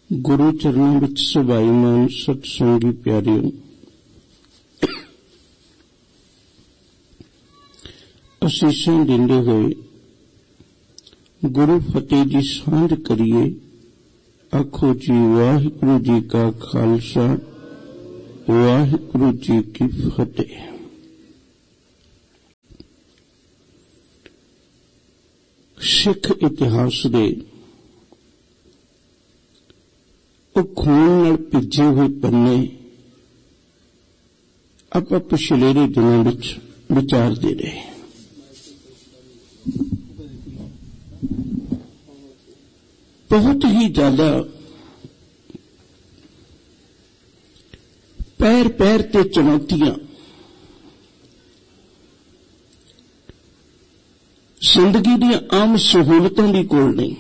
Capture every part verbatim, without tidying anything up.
गुरु चरणों विच सुभाईमान सतसंगी प्यारियों, असीसां दिंदे होए गुरु फतेह जी सांझ करिए। आखो जी वाहिगुरु जी का खालसा, वाहिगुरु जी की फतेह। सिख इतिहास दे ਉਹ खून नाल भिजे हुए पन्ने आपां पिछलेरे दिनों विच विचारदे रहे। बहुत ही ज्यादा पैर पैर ते चुनौतियां जिंदगी दी आम सहूलतों की कोल नहीं,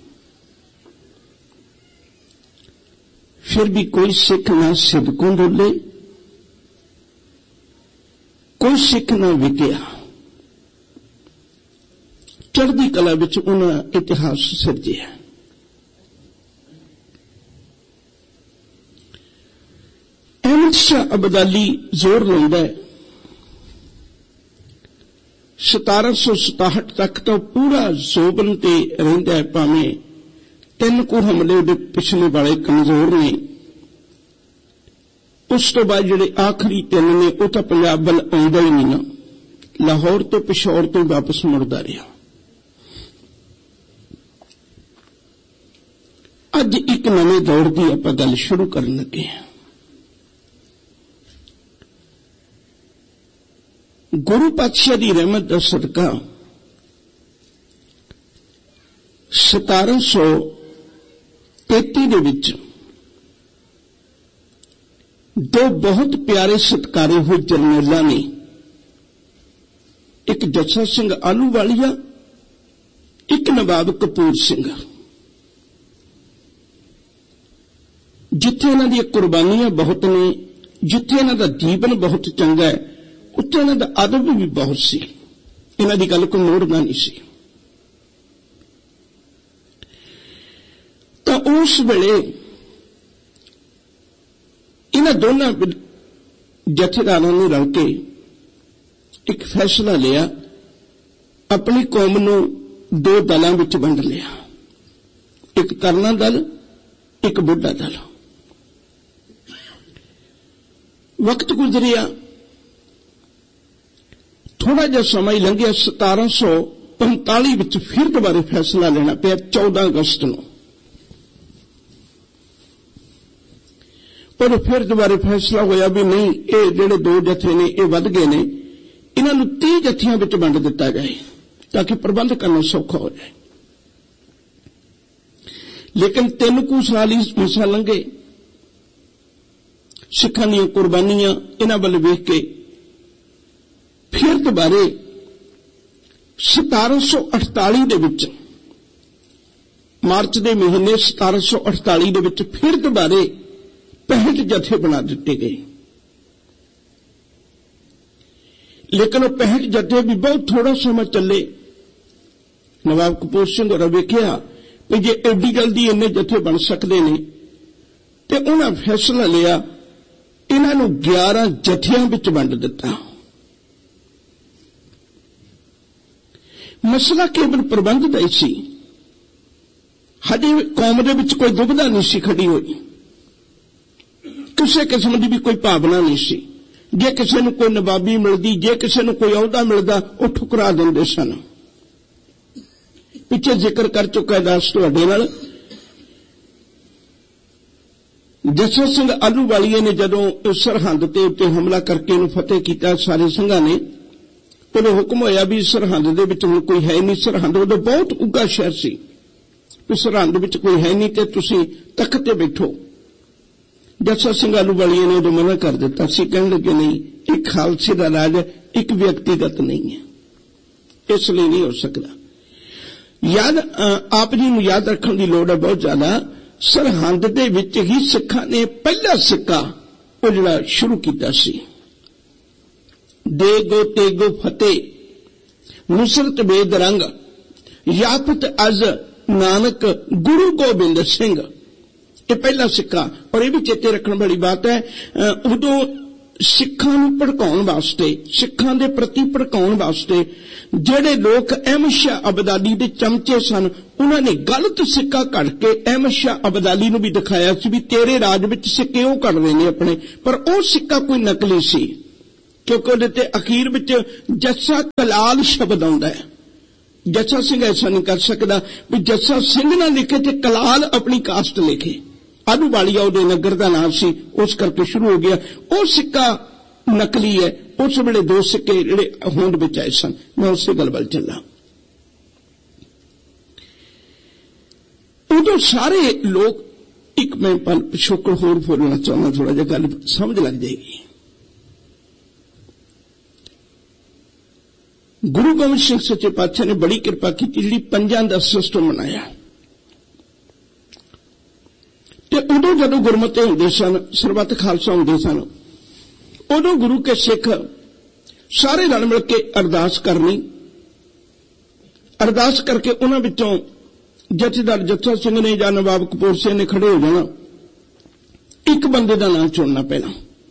फिर भी कोई सिख ना सिदकों डोले, कोई सिख ना विकिया। चढ़दी कला विच उन्हां इतिहास सिरजिया। अहमद शाह अब्दाली जोर लाउंदा है सतारह सौ सताहठ तक तो पूरा जोबन ते रहिंदा है, भावें तीन को हमले दे पिछले वाले कमजोर ने। उस तो बाद जिहड़े आखिरी तीन ने वो तो पंजाब वल आउंदा ही नहीं ना, लाहौर तो पिशौर तो वापस मुड़दा रहा। अज एक नवे दौर की आपां गल शुरू करन लगे हैं। गुरु पातशाह की रहमत का सदका सतारह सौ तेती दे विच दो बहुत प्यारे सत्कारे हुए जरनैलों ने, एक जस्सा सिंह आलूवालिया, एक नवाब कपूर सिंह, जिथे इन्हां दी कुर्बानियां बहुत ने, जिथे इन्हां दा जीवन बहुत चंगा है, उत्थे इन्हां दा अदब भी बहुत सी। इन्हां दी गल कोई मोड़ना नहीं सी। तां उस वेले इन्हां दोनों जथेदारां ने रल के एक फैसला लिया, अपनी कौम नूं दो दलों विच वंड लिया, एक तरना दल, एक बुढ़ा दल। वक्त गुजरिया, थोड़ा जिहा समय लंघिया, सतारह सौ पैंताली विच फिर दोबारा फैसला लेना पिया चौदह अगस्त नूं। पर फिर दोबारा फैसला होया भी नहीं, ये जिहड़े दो जथे ने ये वध गए ने, इन्हां नूं तीह जथियां विच वंड दिता जाए ताकि प्रबंध करना सौखा हो जाए। लेकिन तीन कु साल ही मसा लंघे, सिखां दीआं कुर्बानियां इन्हां वल वेख के फिर दोबारे सतारह सौ अठताली दे विच मार्च के महीने सतारह सौ अठताली दे विच फिर दोबारे पैंठ जथे बना दिते गए। लेकिन वह पैंठ जथे भी बहुत थोड़ा समय चले। नवाब कपूर सिंह होरां वेखिया कि जे एडी जल्दी इन्ने जथे बन सकते हैं तो उन्होंने फैसला लिया, इन्हां नूं ग्यारह जथियां विच वंड दिता। मसला केवल प्रबंध का ही सी, साडी कौम दे विच कोई दुविधा नहीं सी खड़ी हुई, किसी किस्म की भी कोई भावना नहीं सी। जे किसी नूं कोई नवाबी मिलती, जे किसी नूं कोई अहुदा मिलता, वो ठुकरा दिंदे सन। पिछे जिक्र कर चुका है दास तुहाडे नाल, जस्सा सिंह आलूवालिया ने जदों सरहंद ते उत्ते हमला करके इहनूं फतेह कीता सारे संघां ने, तो हुक्म होया भी सरहंद दे विच हुण कोई है नहीं। सरहंद उदों बहुत उगा शहर सी, कि सरहंद विच कोई है नहीं ते तुसीं तख्त ते बैठो। जस्सा सिंह आलूवालिया ने उदों मना कर दिता सी, कहण लगे नहीं, एक खालसे दा राज एक व्यक्तिगत नहीं है, इसलिए नहीं हो सकता। याद आप जी नूं याद रखण दी लोड़ है बहुत ज्यादा। सरहंद दे विच ही सिखां ने पहला सिक्का वो जिहड़ा शुरू कीता सी, देगो तेगो फतेह नुसरत बेदरंग याफत अज नानक गुरु गोबिंद सिंह, ਇਹ ਪਹਿਲਾ ਸਿੱਕਾ। ਔਰ ਇਹ ਵੀ ਚੇਤੇ ਰੱਖਣ ਵਾਲੀ ਬਾਤ ਹੈ, ਉਦੋਂ ਸਿੱਖਾਂ ਨੂੰ ਭੜਕਾਉਣ ਵਾਸਤੇ, ਸਿੱਖਾਂ ਦੇ ਪ੍ਰਤੀ ਭੜਕਾਉਣ ਵਾਸਤੇ ਜਿਹੜੇ ਲੋਕ ਅਹਿਮਦ ਸ਼ਾਹ ਅਬਦਾਲੀ ਦੇ ਚਮਚੇ ਸਨ, ਉਹਨਾਂ ਨੇ ਗਲਤ ਸਿੱਕਾ ਕੱਢ ਕੇ ਅਹਿਮਦ ਸ਼ਾਹ ਅਬਦਾਲੀ ਨੂੰ ਵੀ ਦਿਖਾਇਆ ਸੀ ਵੀ ਤੇਰੇ ਰਾਜ ਵਿੱਚ ਸਿੱਕੇ ਉਹ ਕੱਢਦੇ ਨੇ ਆਪਣੇ, ਪਰ ਉਹ ਸਿੱਕਾ ਕੋਈ ਨਕਲੀ ਸੀ, ਕਿਉਂਕਿ ਉਹਦੇ ਤੇ ਅਖੀਰ ਵਿੱਚ ਜੱਸਾ ਕਲਾਲ ਸ਼ਬਦ ਆਉਂਦਾ ਹੈ। ਜੱਸਾ ਸਿੰਘ ਐਸਾ ਨਹੀਂ ਕਰ ਸਕਦਾ ਵੀ ਜੱਸਾ ਸਿੰਘ ਨਾ ਲਿਖੇ ਤੇ ਕਲਾਲ ਆਪਣੀ ਕਾਸਟ ਲਿਖੇ। ਆਲੂਵਾਲੀਆ ਉਹਦੇ ਨਗਰ ਦਾ ਨਾਮ ਸੀ, ਉਸ ਕਰਕੇ ਸ਼ੁਰੂ ਹੋ ਗਿਆ। ਉਹ ਸਿੱਕਾ ਨਕਲੀ ਹੈ। ਉਸ ਵੇਲੇ ਦੋ ਸਿੱਕੇ ਜਿਹੜੇ ਹੋਂਦ ਵਿੱਚ ਆਏ ਸਨ। ਮੈਂ ਉਸੇ ਗੱਲ ਵੱਲ ਚੱਲਾਂ। ਉਦੋਂ ਸਾਰੇ ਲੋਕ, ਇੱਕ ਮੈਂ ਪਲ ਪਿਛੋਕੜ ਹੋਰ ਬੋਲਣਾ ਚਾਹੁੰਦਾ, ਥੋੜਾ ਜਿਹਾ ਗੱਲ ਸਮਝ ਲੱਗ ਜਾਏਗੀ। ਗੁਰੂ ਗੋਬਿੰਦ ਸਿੰਘ ਸੱਚੇ ਪਾਤਸ਼ਾਹ ਨੇ ਬੜੀ ਕਿਰਪਾ ਕੀਤੀ, ਜਿਹੜੀ ਪੰਜਾਂ ਦਾ ਸਿਸਟਮ ਬਣਾਇਆ। ਤੇ ਉਦੋਂ ਜਦੋਂ ਗੁਰਮਤਿ ਹੁੰਦੇ ਸਨ, ਸਰਬੱਤ ਖਾਲਸਾ ਹੁੰਦੇ ਸਨ, ਉਦੋਂ ਗੁਰੂ ਕੇ ਸਿੱਖ ਸਾਰੇ ਰਲ ਮਿਲ ਕੇ ਅਰਦਾਸ ਕਰਨੀ। ਅਰਦਾਸ ਕਰਕੇ ਉਹਨਾਂ ਵਿੱਚੋਂ ਜਥੇਦਾਰ ਜੱਥਾ ਸਿੰਘ ਨੇ ਜਾਂ ਨਵਾਬ ਕਪੂਰ ਸਿੰਘ ਨੇ ਖੜੇ ਹੋ ਜਾਣਾ। ਇੱਕ ਬੰਦੇ ਦਾ ਨਾਂ ਚੁਣਨਾ ਪਹਿਲਾਂ,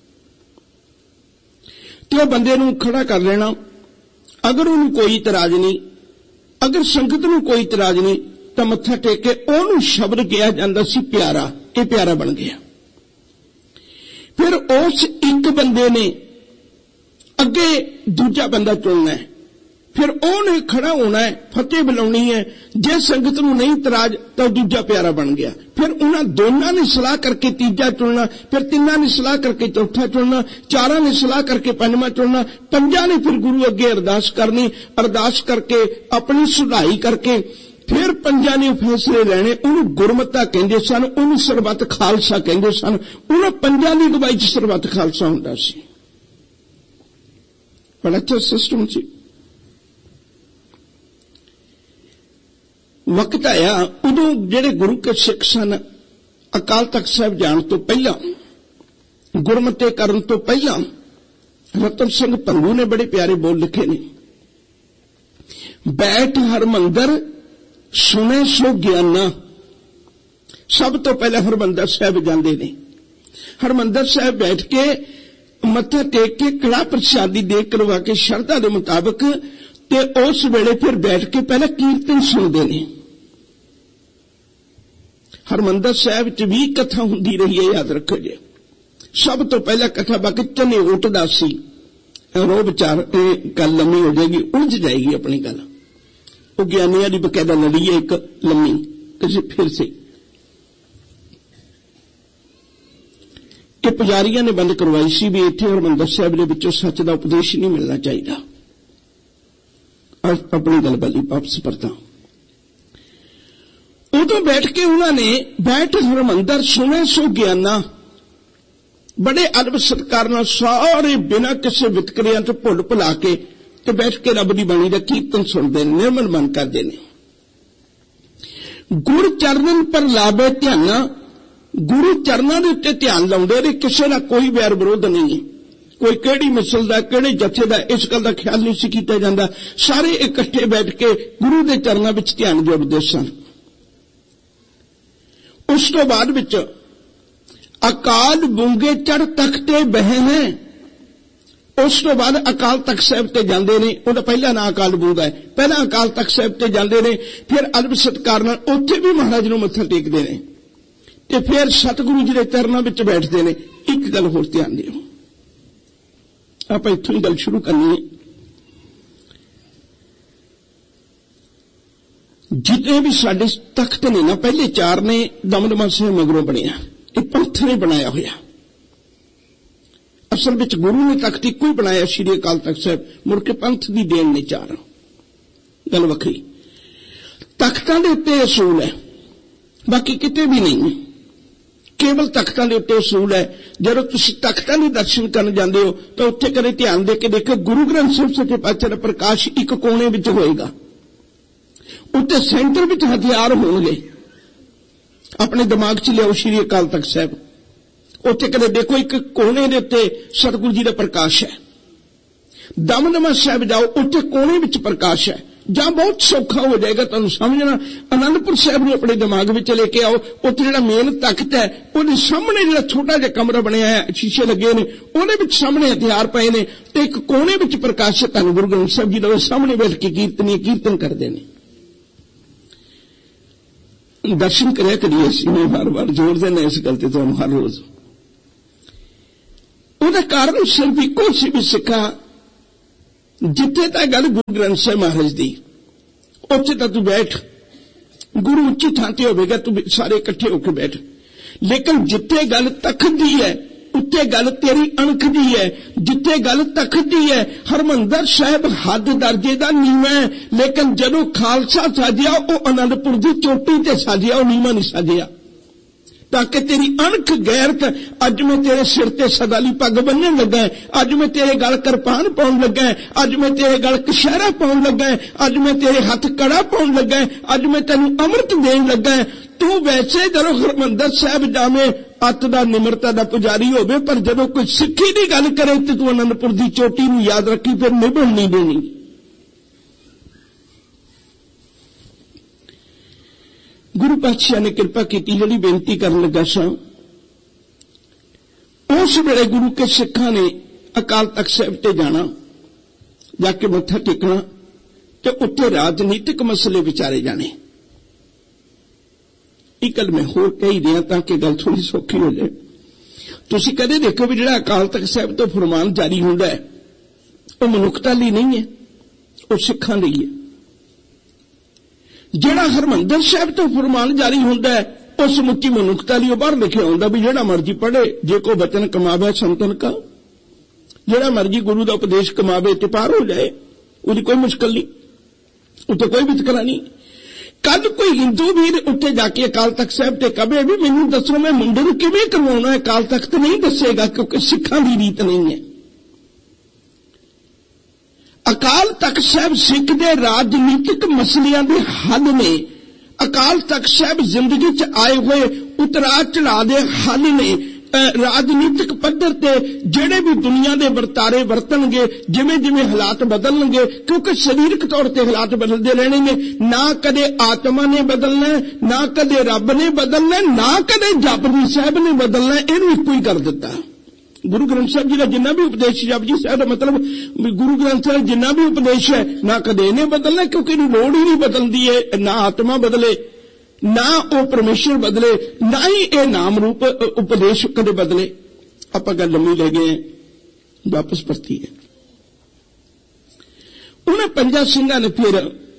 ਤੇ ਉਹ ਬੰਦੇ ਨੂੰ ਖੜਾ ਕਰ ਲੈਣਾ। ਅਗਰ ਉਹਨੂੰ ਕੋਈ ਇਤਰਾਜ਼ ਨਹੀਂ, ਅਗਰ ਸੰਗਤ ਨੂੰ ਕੋਈ ਇਤਰਾਜ਼ ਨਹੀਂ, ਤਾਂ ਮੱਥਾ ਟੇਕ ਕੇ ਉਹਨੂੰ ਸ਼ਬਦ ਕਿਹਾ ਜਾਂਦਾ ਸੀ ਪਿਆਰਾ। ਇਹ ਪਿਆਰਾ ਬਣ ਗਿਆ। ਫਿਰ ਉਸ ਇੱਕ ਬੰਦੇ ਨੇ ਅੱਗੇ ਦੂਜਾ ਬੰਦਾ ਚੁਣਨਾ ਹੈ, ਫਿਰ ਉਹਨੇ ਖੜਾ ਹੋਣਾ ਹੈ, ਫਤਿਹ ਬੁਲਾਉਣੀ ਹੈ। ਜੇ ਸੰਗਤ ਨੂੰ ਨਹੀਂ ਇਤਰਾਜ਼ ਤਾਂ ਦੂਜਾ ਪਿਆਰਾ ਬਣ ਗਿਆ। ਫਿਰ ਉਹਨਾਂ ਦੋਨਾਂ ਨੇ ਸਲਾਹ ਕਰਕੇ ਤੀਜਾ ਚੁਣਨਾ, ਫਿਰ ਤਿੰਨਾਂ ਨੇ ਸਲਾਹ ਕਰਕੇ ਚੌਥਾ ਚੁਣਨਾ, ਚਾਰਾਂ ਨੇ ਸਲਾਹ ਕਰਕੇ ਪੰਜਵਾਂ ਚੁਣਨਾ, ਪੰਜਾਂ ਨੇ ਫਿਰ ਗੁਰੂ ਅੱਗੇ ਅਰਦਾਸ ਕਰਨੀ। ਅਰਦਾਸ ਕਰਕੇ ਆਪਣੀ ਸੁਧਾਈ ਕਰਕੇ ਫਿਰ ਪੰਜਾਂ ਨੇ ਫੈਸਲੇ ਲੈਣੇ। ਉਹਨੂੰ ਗੁਰਮਤਾ ਕਹਿੰਦੇ ਸਨ, ਉਹਨੂੰ ਸਰਬੱਤ ਖਾਲਸਾ ਕਹਿੰਦੇ ਸਨ। ਉਹਨਾਂ ਪੰਜਾਂ ਦੀ ਅਗਵਾਈ 'ਚ ਸਰਬੱਤ ਖਾਲਸਾ ਹੁੰਦਾ ਸੀ। ਬੜਾ ਅੱਛਾ ਸਿਸਟਮ ਸੀ। ਵਕਤ ਆਇਆ, ਉਦੋਂ ਜਿਹੜੇ ਗੁਰੂ ਕੇ ਸਿੱਖ ਸਨ, ਅਕਾਲ ਤਖਤ ਸਾਹਿਬ ਜਾਣ ਤੋਂ ਪਹਿਲਾਂ, ਗੁਰਮਤਿ ਕਰਨ ਤੋਂ ਪਹਿਲਾਂ, ਰਤਨ ਸਿੰਘ ਭੰਗੂ ਨੇ ਬੜੇ ਪਿਆਰੇ ਬੋਲ ਲਿਖੇ ਨੇ। ਬੈਠ ਹਰਮੰਦਰ ਸੁਣੇ ਸੋ ਗਿਆਨਾ। ਸਭ ਤੋਂ ਪਹਿਲਾਂ ਹਰਮੰਦਰ ਸਾਹਿਬ ਜਾਂਦੇ ਨੇ। ਹਰਮੰਦਰ ਸਾਹਿਬ ਬੈਠ ਕੇ ਮੱਥਾ ਟੇਕ ਕੇ ਕੜਾ ਪ੍ਰਸ਼ਾਦੀ ਦੇ ਕਰਵਾ ਕੇ ਸ਼ਰਧਾ ਦੇ ਮੁਤਾਬਕ, ਤੇ ਉਸ ਵੇਲੇ ਫਿਰ ਬੈਠ ਕੇ ਪਹਿਲਾਂ ਕੀਰਤਨ ਸੁਣਦੇ ਨੇ। ਹਰਮੰਦਰ ਸਾਹਿਬ 'ਚ ਵੀ ਕਥਾ ਹੁੰਦੀ ਰਹੀ ਹੈ, ਯਾਦ ਰੱਖੋ ਜੀ। ਸਭ ਤੋਂ ਪਹਿਲਾਂ ਕਥਾ ਬਾਕੀ ਚਨੇ ਉੱਠਦਾ ਸੀ। ਰੋ ਵਿਚਾਰ ਇਹ ਗੱਲ ਲੰਮੀ ਹੋ ਜਾਏਗੀ, ਉਲਝ ਜਾਏਗੀ ਆਪਣੀ ਗੱਲ। ਉਹ ਗਿਆਨੀਆਂ ਦੀ ਬਕਾਇਦਾ ਲੜੀ ਹੈ ਇੱਕ ਲੰਮੀ, ਕਿਸੇ ਫਿਰ ਸੇ ਕਿ ਪੁਜਾਰੀਆਂ ਨੇ ਬੰਦ ਕਰਵਾਈ ਸੀ ਵੀ ਇੱਥੇ ਹਰਮੰਦਰ ਸਾਹਿਬ ਦੇ ਵਿੱਚੋਂ ਸੱਚ ਦਾ ਉਪਦੇਸ਼ ਨਹੀਂ ਮਿਲਣਾ ਚਾਹੀਦਾ। ਆਪਣੀ ਗੱਲ ਵੱਲ ਵਾਪਸ ਪਰਤਾਂ। ਉਦੋਂ ਬੈਠ ਕੇ ਉਹਨਾਂ ਨੇ ਬੈਠ ਹਰਮੰਦਰ ਸੁਣੇ ਸੋ ਗਿਆਨਾ, ਬੜੇ ਅਦਬ ਸਤਿਕਾਰ ਨਾਲ ਸਾਰੇ ਬਿਨਾਂ ਕਿਸੇ ਵਿਤਕਰਿਆਂ ਤੋਂ ਭੁੱਲ ਭੁਲਾ ਕੇ ਤੇ ਬੈਠ ਕੇ ਰੱਬ ਦੀ ਬਾਣੀ ਦਾ ਕੀਰਤਨ ਸੁਣਦੇ ਨੇ, ਨਿਰਮਲ ਮਨ ਕਰਦੇ ਨੇ। ਗੁਰ ਚਰਨਨ ਪਰ ਲਾਵੇ ਧਿਆਨਾ, ਗੁਰੂ ਚਰਨਾਂ ਦੇ ਉੱਤੇ ਧਿਆਨ ਲਾਉਂਦੇ ਨੇ। ਕਿਸੇ ਦਾ ਕੋਈ ਵੈਰ ਵਿਰੋਧ ਨਹੀਂ ਹੈ, ਕੋਈ ਕਿਹੜੀ ਮਿਸਲ ਦਾ, ਕਿਹੜੇ ਜਥੇ ਦਾ, ਇਸ ਗੱਲ ਦਾ ਖਿਆਲ ਨਹੀਂ ਸੀ ਕੀਤਾ ਜਾਂਦਾ। ਸਾਰੇ ਇਕੱਠੇ ਬੈਠ ਕੇ ਗੁਰੂ ਦੇ ਚਰਨਾਂ ਵਿੱਚ ਧਿਆਨ ਜੋੜਦੇ ਸਨ। ਉਸ ਤੋਂ ਬਾਅਦ ਵਿੱਚ ਅਕਾਲ ਬੂੰਗੇ ਚੜ ਤਖਤੇ ਬਹਿ ਹੈ। ਉਸ ਤੋਂ ਬਾਅਦ ਅਕਾਲ ਤਖਤ ਸਾਹਿਬ ਤੇ ਜਾਂਦੇ ਨੇ। ਉਹਦਾ ਪਹਿਲਾ ਨਾਂ ਅਕਾਲ ਬੂੰਗਾ ਹੈ। ਪਹਿਲਾਂ ਅਕਾਲ ਤਖਤ ਸਾਹਿਬ ਤੇ ਜਾਂਦੇ ਨੇ, ਫਿਰ ਅਦਬ ਸਤਿਕਾਰ ਨਾਲ ਉੱਥੇ ਵੀ ਮਹਾਰਾਜ ਨੂੰ ਮੱਥਾ ਟੇਕਦੇ ਨੇ, ਤੇ ਫਿਰ ਸਤਿਗੁਰੂ ਜੀ ਦੇ ਚਰਨਾਂ ਵਿੱਚ ਬੈਠਦੇ ਨੇ। ਇੱਕ ਗੱਲ ਹੋਰ ਧਿਆਨ ਦਿਓ, ਆਪਾਂ ਇੱਥੋਂ ਹੀ ਗੱਲ ਸ਼ੁਰੂ ਕਰਨੀ ਹੈ। ਜਿਤਨੇ ਵੀ ਸਾਡੇ ਤਖਤ ਨੇ ਨਾ, ਪਹਿਲੇ ਚਾਰ ਨੇ, ਦਮਦਮਾ ਸਾਹਿਬ ਮਗਰੋਂ ਬਣਿਆ, ਇਹ ਪੰਥ ਨੇ ਬਣਾਇਆ ਹੋਇਆ। ਅਸਲ ਵਿੱਚ ਗੁਰੂ ਨੇ ਤਖਤ ਇੱਕੋ ਹੀ ਬਣਾਇਆ, ਸ਼੍ਰੀ ਅਕਾਲ ਤਖਤ ਸਾਹਿਬ। ਮੁੜ ਕੇ ਪੰਥ ਦੀ ਦੇਣ ਨੇ ਚਾਰ, ਗੱਲ ਵੱਖਰੀ। ਤਖਤਾਂ ਦੇ ਉੱਤੇ ਅਸੂਲ ਹੈ, ਬਾਕੀ ਕਿਤੇ ਵੀ ਨਹੀਂ। ਕੇਵਲ ਤਖਤਾਂ ਦੇ ਉੱਤੇ ਅਸੂਲ ਹੈ। ਜਦੋਂ ਤੁਸੀਂ ਤਖਤਾਂ ਦੇ ਦਰਸ਼ਨ ਕਰਨ ਜਾਂਦੇ ਹੋ ਤਾਂ ਉੱਥੇ ਕਦੇ ਧਿਆਨ ਦੇ ਕੇ ਦੇਖੋ, ਗੁਰੂ ਗ੍ਰੰਥ ਸਾਹਿਬ ਸੱਚੇ ਪਾਤਸ਼ਾਹ ਦਾ ਪ੍ਰਕਾਸ਼ ਇੱਕ ਕੋਨੇ ਵਿੱਚ ਹੋਏਗਾ। ਉੱਤੇ ਸੈਂਟਰ ਵਿੱਚ ਹਥਿਆਰ ਹੋਣਗੇ। ਆਪਣੇ ਦਿਮਾਗ 'ਚ ਲਿਆਓ ਸ਼੍ਰੀ ਅਕਾਲ ਤਖਤ ਸਾਹਿਬ। ਉੱਥੇ ਕਦੇ ਦੇਖੋ ਇੱਕ ਕੋਨੇ ਦੇ ਉੱਤੇ ਸਤਿਗੁਰੂ ਜੀ ਦਾ ਪ੍ਰਕਾਸ਼ ਹੈ। ਦਮਦਮਾ ਸਾਹਿਬ ਜਾਓ, ਉੱਥੇ ਕੋਨੇ ਵਿੱਚ ਪ੍ਰਕਾਸ਼ ਹੈ। ਜਾਂ ਬਹੁਤ ਸੌਖਾ ਹੋ ਜਾਏਗਾ ਤੁਹਾਨੂੰ ਸਮਝਣਾ। ਆਨੰਦਪੁਰ ਸਾਹਿਬ ਨੂੰ ਆਪਣੇ ਦਿਮਾਗ ਵਿੱਚ ਲੈ ਕੇ ਆਓ। ਉੱਥੇ ਜਿਹੜਾ ਮੇਨ ਤਖਤ ਹੈ ਉਹਦੇ ਸਾਹਮਣੇ ਜਿਹੜਾ ਛੋਟਾ ਜਿਹਾ ਕਮਰਾ ਬਣਿਆ ਹੈ, ਸ਼ੀਸ਼ੇ ਲੱਗੇ ਨੇ, ਉਹਦੇ ਵਿੱਚ ਸਾਹਮਣੇ ਹਥਿਆਰ ਪਏ ਨੇ ਤੇ ਇੱਕ ਕੋਨੇ ਵਿੱਚ ਪ੍ਰਕਾਸ਼ਿਤ ਧੰਨ ਗੁਰੂ ਗ੍ਰੰਥ ਸਾਹਿਬ ਜੀ ਦਾ ਸਾਹਮਣੇ ਬੈਠ ਕੇ ਕੀਰਤਨੀ ਕੀਰਤਨ ਕਰਦੇ ਨੇ। ਦਰਸ਼ਨ ਕਰਿਆ ਕਰੀਏ। ਅਸੀਂ ਮੈਂ ਵਾਰ ਵਾਰ ਜ਼ੋਰ ਦੇਣਾ ਇਸ ਗੱਲ ਤੇ ਤੁਹਾਨੂੰ ਹਰ ਰੋਜ਼। ਉਹਦਾ ਕਾਰਨ ਸਿਰਫ ਇੱਕੋ ਸੀ ਵੀ ਸਿੱਖਾ ਜਿੱਥੇ ਤਾਂ ਗੱਲ ਗੁਰੂ ਗ੍ਰੰਥ ਸਾਹਿਬ ਮਹਾਰਾਜ ਦੀ, ਉੱਥੇ ਤਾਂ ਤੂੰ ਬੈਠ, ਗੁਰੂ ਉੱਚੀ ਥਾਂ ਤੇ ਹੋਵੇਗਾ, ਤੂੰ ਸਾਰੇ ਇਕੱਠੇ ਹੋ ਕੇ ਬੈਠ। ਲੇਕਿਨ ਜਿੱਥੇ ਗੱਲ ਤਖਤ ਦੀ ਹੈ ਉੱਥੇ ਗੱਲ ਤੇਰੀ ਅਣਖ ਦੀ ਹੈ। ਜਿੱਥੇ ਗੱਲ ਤਖਤ ਦੀ ਹੈ, ਹਰਮੰਦਰ ਸਾਹਿਬ ਹੱਦ ਦਰਜੇ ਦਾ ਨੀਵਾਂ ਹੈ, ਲੇਕਿਨ ਜਦੋਂ ਖਾਲਸਾ ਸਾਜਿਆ ਉਹ ਆਨੰਦਪੁਰ ਦੀ ਚੋਟੀ ਤੇ ਸਾਜਿਆ, ਉਹ ਨੀਵਾਂ ਨਹੀਂ ਸਾਜਿਆ। ਤਾਂ ਕਿ ਤੇਰੀ ਅਣਖ ਗੈਰਤ, ਅੱਜ ਮੈਂ ਤੇਰੇ ਸਿਰ ਤੇ ਸਦਾ ਲਈ ਪੱਗ ਬੰਨਣ ਲੱਗਾ, ਅੱਜ ਮੈਂ ਤੇਰੇ ਗਲ ਕਿਰਪਾਨ ਪਾਉਣ ਲੱਗਾ, ਅੱਜ ਮੈਂ ਤੇਰੇ ਗਲ ਕਸ਼ਹਿਰਾ ਪਾਉਣ ਲੱਗਾ, ਅੱਜ ਮੈਂ ਤੇਰੇ ਹੱਥ ਕੜਾ ਪਾਉਣ ਲੱਗਾ, ਅੱਜ ਮੈਂ ਤੈਨੂੰ ਅੰਮ੍ਰਿਤ ਦੇਣ ਲੱਗਾ। ਤੂੰ ਵੈਸੇ ਜਦੋਂ ਹਰਮੰਦਰ ਸਾਹਿਬ ਜਾਵੇਂ ਅੱਤ ਦਾ ਨਿਮਰਤਾ ਦਾ ਪੁਜਾਰੀ ਹੋਵੇ, ਪਰ ਜਦੋਂ ਕੋਈ ਸਿੱਖੀ ਦੀ ਗੱਲ ਕਰੇ ਤੇ ਤੂੰ ਆਨੰਦਪੁਰ ਦੀ ਚੋਟੀ ਨੂੰ ਯਾਦ ਰੱਖੀ, ਫਿਰ ਨਿਭਣ ਨਹੀਂ ਦੇਣੀ। ਗੁਰੂ ਪਾਤਸ਼ਾਹ ਨੇ ਕਿਰਪਾ ਕੀਤੀ। ਜਿਹੜੀ ਬੇਨਤੀ ਕਰਨ ਲੱਗਾ ਸਾਂ, ਉਸ ਵੇਲੇ ਗੁਰੂ ਕੇ ਸਿੱਖਾਂ ਨੇ ਅਕਾਲ ਤਖਤ ਸਾਹਿਬ ਤੇ ਜਾਣਾ, ਜਾ ਕੇ ਮੱਥਾ ਟੇਕਣਾ ਤੇ ਉੱਥੇ ਰਾਜਨੀਤਿਕ ਮਸਲੇ ਵਿਚਾਰੇ ਜਾਣੇ। ਇਹ ਗੱਲ ਮੈਂ ਹੋਰ ਕਹੀ ਦਿਆਂ ਤਾਂ ਕਿ ਗੱਲ ਥੋੜੀ ਸੌਖੀ ਹੋ ਜਾਏ। ਤੁਸੀਂ ਕਦੇ ਦੇਖੋ ਵੀ ਜਿਹੜਾ ਅਕਾਲ ਤਖਤ ਸਾਹਿਬ ਤੋਂ ਫਰਮਾਨ ਜਾਰੀ ਹੁੰਦਾ ਹੈ ਉਹ ਮਨੁੱਖਤਾ ਲਈ ਨਹੀਂ ਹੈ, ਉਹ ਸਿੱਖਾਂ ਲਈ ਹੈ। ਜਿਹੜਾ ਹਰਮੰਦਰ ਸਾਹਿਬ ਤੋਂ ਫਰਮਾਨ ਜਾਰੀ ਹੁੰਦਾ ਹੈ ਉਹ ਸਮੁੱਚੀ ਮਨੁੱਖਤਾ ਲਈ। ਉਹ ਬਾਹਰ ਲਿਖਿਆ ਹੁੰਦਾ ਵੀ ਜਿਹੜਾ ਮਰਜ਼ੀ ਪੜ੍ਹੇ, ਜੇ ਕੋ ਬਚਨ ਕਮਾਵੇ ਸੰਤਨ ਕਾ, ਜਿਹੜਾ ਮਰਜ਼ੀ ਗੁਰੂ ਦਾ ਉਪਦੇਸ਼ ਕਮਾਵੇ ਤੇ ਪਾਰ ਹੋ ਜਾਏ, ਉਹਦੀ ਕੋਈ ਮੁਸ਼ਕਲ ਨਹੀਂ, ਉੱਥੇ ਕੋਈ ਵਿਤਕਰਾ ਨਹੀਂ। ਕੱਲ ਕੋਈ ਹਿੰਦੂ ਵੀਰ ਉੱਥੇ ਜਾ ਕੇ ਅਕਾਲ ਤਖਤ ਸਾਹਿਬ ਤੇ ਕਹੇ ਵੀ ਮੈਨੂੰ ਦੱਸੋ ਮੈਂ ਮੁੰਡੇ ਨੂੰ ਕਿਵੇਂ ਕਰਵਾਉਣਾ ਹੈ, ਅਕਾਲ ਤਖਤ ਨਹੀਂ ਦੱਸੇਗਾ, ਕਿਉਂਕਿ ਸਿੱਖਾਂ ਦੀ ਰੀਤ ਨਹੀਂ ਹੈ। ਅਕਾਲ ਤਖਤ ਸਾਹਿਬ ਸਿੱਖ ਦੇ ਰਾਜਨੀਤਿਕ ਮਸਲਿਆਂ ਦੇ ਹੱਲ ਨੇ। ਅਕਾਲ ਤਖਤ ਸਾਹਿਬ ਜ਼ਿੰਦਗੀ 'ਚ ਆਏ ਹੋਏ ਉਤਰਾਅ ਚੜ੍ਹਾਅ ਦੇ ਹੱਲ ਨੇ। ਰਾਜਨੀਤਿਕ ਪੱਧਰ ਤੇ ਜਿਹੜੇ ਵੀ ਦੁਨੀਆ ਦੇ ਵਰਤਾਰੇ ਵਰਤਣਗੇ, ਜਿਵੇਂ ਜਿਵੇਂ ਹਾਲਾਤ ਬਦਲਣਗੇ, ਕਿਉਂਕਿ ਸਰੀਰਕ ਤੌਰ ਤੇ ਹਾਲਾਤ ਬਦਲਦੇ ਰਹਿਣੇ ਨੇ। ਨਾ ਕਦੇ ਆਤਮਾ ਨੇ ਬਦਲਣਾ, ਨਾ ਕਦੇ ਰੱਬ ਨੇ ਬਦਲਣਾ, ਨਾ ਕਦੇ ਜਪਜੀ ਸਾਹਿਬ ਨੇ ਬਦਲਣਾ। ਇਹਨੂੰ ਇੱਕੋ ਹੀ ਕਰ ਦਿੱਤਾ। ਗੁਰੂ ਗ੍ਰੰਥ ਸਾਹਿਬ ਜੀ ਦਾ ਜਿੰਨਾ ਵੀ ਉਪਦੇਸ਼, ਜਪਜੀ ਸਾਹਿਬ ਦਾ ਮਤਲਬ ਗੁਰੂ ਗ੍ਰੰਥ ਸਾਹਿਬ ਜਿੰਨਾ ਵੀ ਉਪਦੇਸ਼ ਹੈ, ਨਾ ਕਦੇ ਇਹਨੇ ਬਦਲਣਾ, ਕਿਉਂਕਿ ਇਹਨੂੰ ਲੋੜ ਹੀ ਨਹੀਂ ਬਦਲਦੀ ਹੈ। ਨਾ ਆਤਮਾ ਬਦਲੇ, ਨਾ ਉਹ ਪਰਮੇਸ਼ਰ ਬਦਲੇ, ਨਾ ਹੀ ਇਹ ਨਾਮ ਰੂਪ ਉਪਦੇਸ਼ ਕਦੇ ਬਦਲੇ। ਆਪਾਂ ਗੱਲ ਲੰਮੀ ਲੈ ਗਏ, ਵਾਪਸ ਪਰਤੀ ਹੈ। ਉਹਨਾਂ ਪੰਜਾਂ ਸਿੰਘਾਂ ਨੇ ਫਿਰ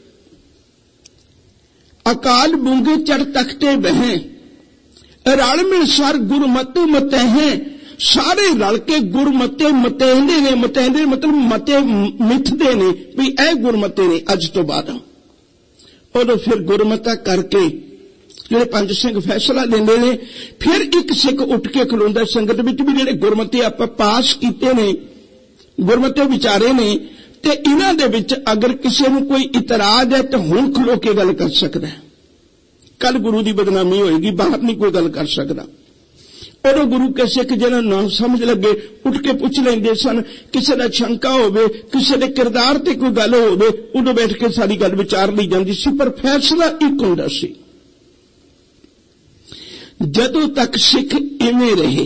ਅਕਾਲ ਬੂੰਗੇ ਚੜ ਤਖਤੇ ਬਹਿ, ਰਲ ਮਿਲ ਸਰ ਗੁਰਮਤਿ ਮਤਹਿ। ਸਾਰੇ ਰਲ ਕੇ ਗੁਰਮਤੇ ਮਤਹਿੰਦੇ ਨੇ। ਮਤਹਿੰਦੇ ਮਤਲਬ ਮਤੇ ਮਿੱਥਦੇ ਨੇ ਵੀ ਇਹ ਗੁਰਮਤੇ ਨੇ ਅੱਜ ਤੋਂ ਬਾਅਦ। ਉਦੋਂ ਫਿਰ ਗੁਰਮਤਾ ਕਰਕੇ ਜਿਹੜੇ ਪੰਜ ਸਿੰਘ ਫੈਸਲਾ ਲੈਂਦੇ ਨੇ। ਫਿਰ ਇੱਕ ਸਿੱਖ ਉੱਠ ਕੇ ਖਲੋਂਦਾ ਸੰਗਤ ਵਿੱਚ ਵੀ ਜਿਹੜੇ ਗੁਰਮਤੇ ਆਪਾਂ ਪਾਸ ਕੀਤੇ ਨੇ, ਗੁਰਮਤੇ ਵਿਚਾਰੇ ਨੇ, ਤੇ ਇਹਨਾਂ ਦੇ ਵਿੱਚ ਅਗਰ ਕਿਸੇ ਨੂੰ ਕੋਈ ਇਤਰਾਜ਼ ਹੈ ਤਾਂ ਹੁਣ ਖਲੋ ਕੇ ਗੱਲ ਕਰ ਸਕਦਾ ਹੈ। ਕੱਲ ਗੁਰੂ ਦੀ ਬਦਨਾਮੀ ਹੋਏਗੀ, ਬਾਹਰ ਨਹੀਂ ਕੋਈ ਗੱਲ ਕਰ ਸਕਦਾ। ਉਦੋਂ ਗੁਰੂ ਕੇ ਸਿੱਖ ਜਿਹਨਾਂ ਨੂੰ ਨਾ ਸਮਝ ਲੱਗੇ ਉੱਠ ਕੇ ਪੁੱਛ ਲੈਂਦੇ ਸਨ। ਕਿਸੇ ਦਾ ਸ਼ੰਕਾ ਹੋਵੇ, ਕਿਸੇ ਦੇ ਕਿਰਦਾਰ ਤੇ ਕੋਈ ਗੱਲ ਹੋਵੇ, ਉਦੋਂ ਬੈਠ ਕੇ ਸਾਰੀ ਗੱਲ ਵਿਚਾਰ ਲਈ ਜਾਂਦੀ ਸੀ, ਪਰ ਫੈਸਲਾ ਇੱਕ ਹੁੰਦਾ ਸੀ। ਜਦੋਂ ਤੱਕ ਸਿੱਖ ਇਵੇਂ ਰਹੇ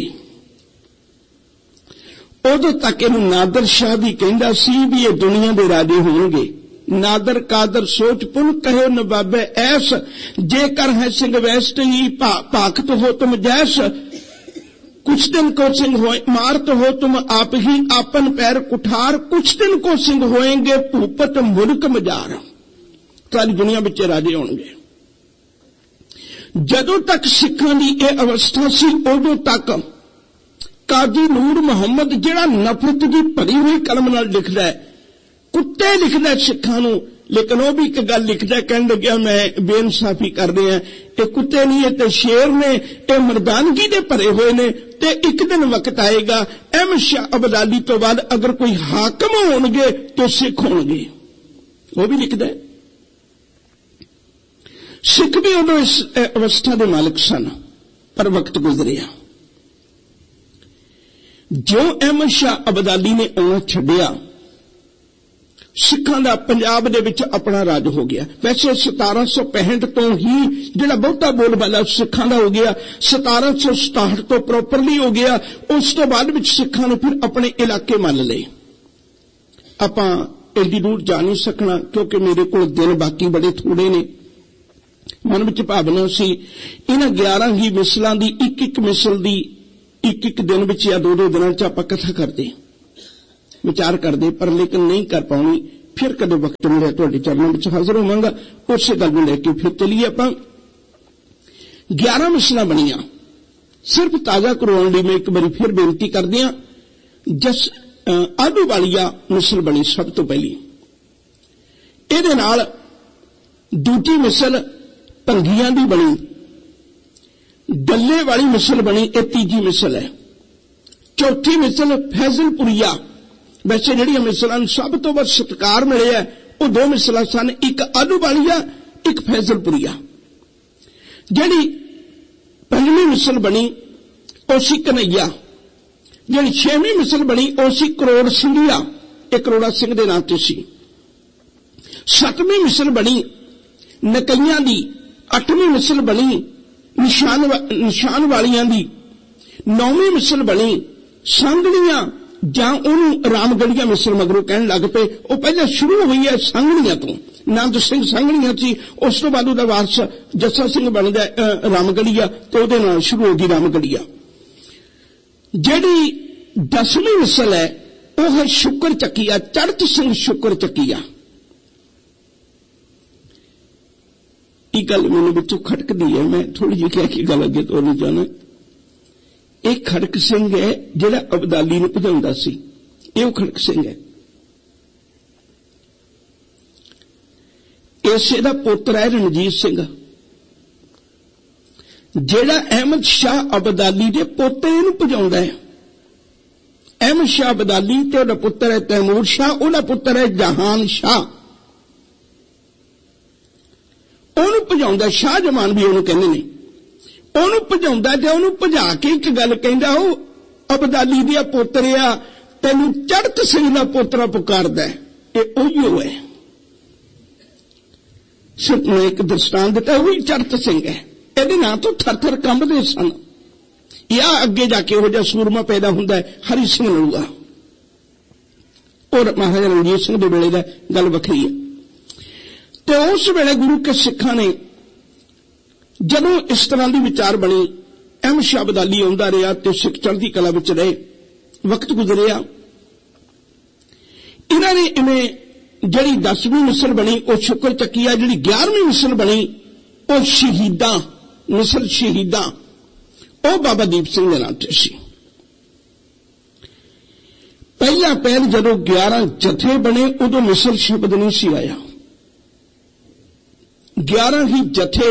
ਉਦੋਂ ਤੱਕ ਇਹਨੂੰ ਨਾਦਰ ਸ਼ਾਹ ਵੀ ਕਹਿੰਦਾ ਸੀ ਵੀ ਇਹ ਦੁਨੀਆ ਦੇ ਰਾਜੇ ਹੋਣਗੇ। ਨਾਦਰ ਕਾਦਰ ਸੋਚ ਪੁਨ ਕਹੇ ਨਵਾਬੇ ਐਸ, ਜੇਕਰ ਹੈ ਸਿੰਘ ਵੈਸਟ ਹੀ ਭਾਖਤ ਹੋ ਤੁਮ ਜੈਸ। कुछ दिन को सिंह हो मारत हो तुम आप ही आपन पैर कुठार, कुछ दिन को सिंह होएंगे भूपत मुल्क मजार। सारी दुनिया विच राजे होणगे। जदों तक सिखां दी इह अवस्था सी उदों तक काजी नूर मुहम्मद जिहड़ा नफरत दी भरी हुई कलम नाल लिखदा है, कुत्ते लिखदा सिखां नूं, लेकिन वह भी एक गल लिखदा, कहण लग्या मैं बेइंसाफी कर रहा, ये कुत्ते नहीं है ते शेर ने, ये मर्दानगी दे भरे हुए ने। ते एक दिन वक्त आएगा अहमद शाह अब्दाली तो बाद अगर कोई हाकम होणगे तो सिख होणगे। वह भी लिखदा है। सिख भी उदों इस अवस्था के मालिक सन, पर वक्त गुजरिया। जो अहमद शाह अब्दाली ने आना छड्डिया, सिखां दा पंजाब दे विच अपना राज हो गया। वैसे सतारा सौ पैंठ तो ही जिहड़ा बहुता बोलबाला सिखां दा हो गया, सतारा सौ सताहठ तो प्रॉपरली हो गया। उस तो बाद विच सिखां ने फिर अपने इलाके मल लए। आपां एडी दूर जा नहीं सकना क्योंकि मेरे कोल दिन बाकी बड़े थोड़े ने। मन विच भावना सी इन्हां ग्यारह ही मिसलां दी एक एक मिसल दी एक एक दिन विच या दो दो दिनां च आपां कथा करदे विचार करते, पर लेकिन नहीं कर पाउणी। फिर कदे वक्त मिले तुहाडे चरणों में हाजिर होवांगा। उस गल नूं लैके फिर चलीए। आपां ग्यारह मिसलां बणियां, सिर्फ ताज़ा करवाउण लई मैं एक बारी फिर बेनती करदियां। जस आडू वालिया मिसल बनी सब तो पहली, इहदे नाल दूजी मिसल भंगियां दी बनी, डल्ले वाली मिसल बनी, यह तीजी मिसल है। चौथी मिसल फैजलपुरिया। वैसे जिहड़ियां मिसलां सब तो वध सत्कार मिले है वो दो मिसलां सन, एक आलू वालिया एक फैजलपुरिया। जिहड़ी पंजवीं मिसल बनी वो सी कन्हैया, जिहड़ी छेवीं मिसल बनी वो सी करोड़ सिंघिया, एक करोड़ा सिंह दे नाम ते सी। सतवीं मिसल बनी नकइयां दी, अठवीं मिसल बनी निशान निशान वालियां दी, नौवीं मिसल बनी सांगणियां जां उहनूं रामगढ़िया मिसल मगरों कहण लग पे। वो पहले शुरू हुई है सांगणियां तो, नंद सिंह सांगणियां सी, उस तो बाद उहदा वारस जस्सा सिंह बनदा रामगढ़िया, तो उहदे नाल शुरू हो गई रामगढ़िया। जिहड़ी दसवीं मिसल है वह है शुकर चकिया, चढ़त सिंह शुकर चकिया। ये गल मैनूं विचों खटकदी है, मैं थोड़ी जी कह के गल अगे तोड़नी चाहना। एक खड़क सिंह है जिहड़ा अबदाली नूं भजाउंदा सी, ये खड़क सिंह है। इसे दा पुत्र है रणजीत सिंह, जिहड़ा अहमद शाह अबदाली दे पोते नूं भजाउंदा है। अहमद शाह अबदाली ते उहदा पुत्र है तैमूर शाह, उहदा पुत्र है जहान शाह। ओनू भजाउंदा, शाह जमान भी ओनू कहंदे ने। ओनू भजाउंदा ते ओनू भजा के एक गल कहंदा, ओ अबदाली दा पुत्र आ, तैनूं चढ़त सिंह दा पोतरा पुकारदा है। ये ओहियो है, सिर्फ मैं एक दृष्टांत दिता, वही चढ़त सिंह है। इहदे नाम तो थर थर कंबदे सन। या अगे जाके हो जा सूरमा पैदा हुंदा है हरि सिंह नलूआ, और महाराजा रणजीत सिंह दे वेले दा गल वखरी है। तो उस वेले गुरु के सिखां ने जदों इस तरह की विचार बनी, अहमद शाह अबदाली आउंदा रहा ते सिख चढ़दी कला विच रहे, वक्त गुजरिया। इन्हां ने इवें जिहड़ी दसवीं मिसल बनी वो शुकर चकिया, जिहड़ी ग्यारहवीं मिसल बनी वो शहीदां मिसल शहीदां, वो बाबा दीप सिंह दे नाम ते सी। पहला पैर जदों ग्यारह जथे बने उदों मिसल शब्द नहीं सी आया। ग्यारह ही जथे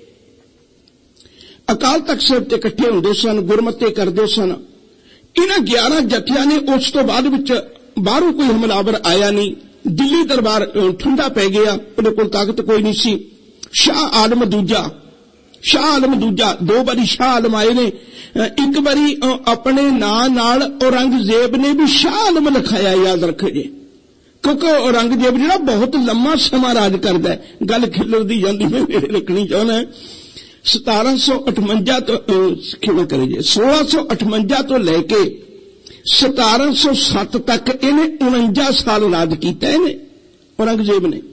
अकाल तख्त साहिब ते इकट्ठे हुंदे सन, गुरमते करदे सन। इन्हां ग्यारह जथियां ने उस तो बाद विच बाहरों कोई हमलावर आया नहीं। दिल्ली दरबार ठंडा पै गया, उहदे कोल ताकत कोई नहीं सी। शाह आलम दूजा, शाह आलम दूजा दो बारी शाह आलम आए ने। एक बारी अपने नां नाल औरंगजेब ने भी शाह आलम लिखाया, याद रखो जी, क्योंकि औरंगजेब जिहड़ा बहुत लंबा समा राज करदा है। गल खिलरदी जांदी, मैं मेरे रखनी चाहना है। सतारा सौ अठवंजा तो क्षमा करे जी सोलह सौ अठवंजा तो लैके सतारा सौ सत्त तक इन्हें उनंजा साल राज किया इन्हें औरंगजेब ने।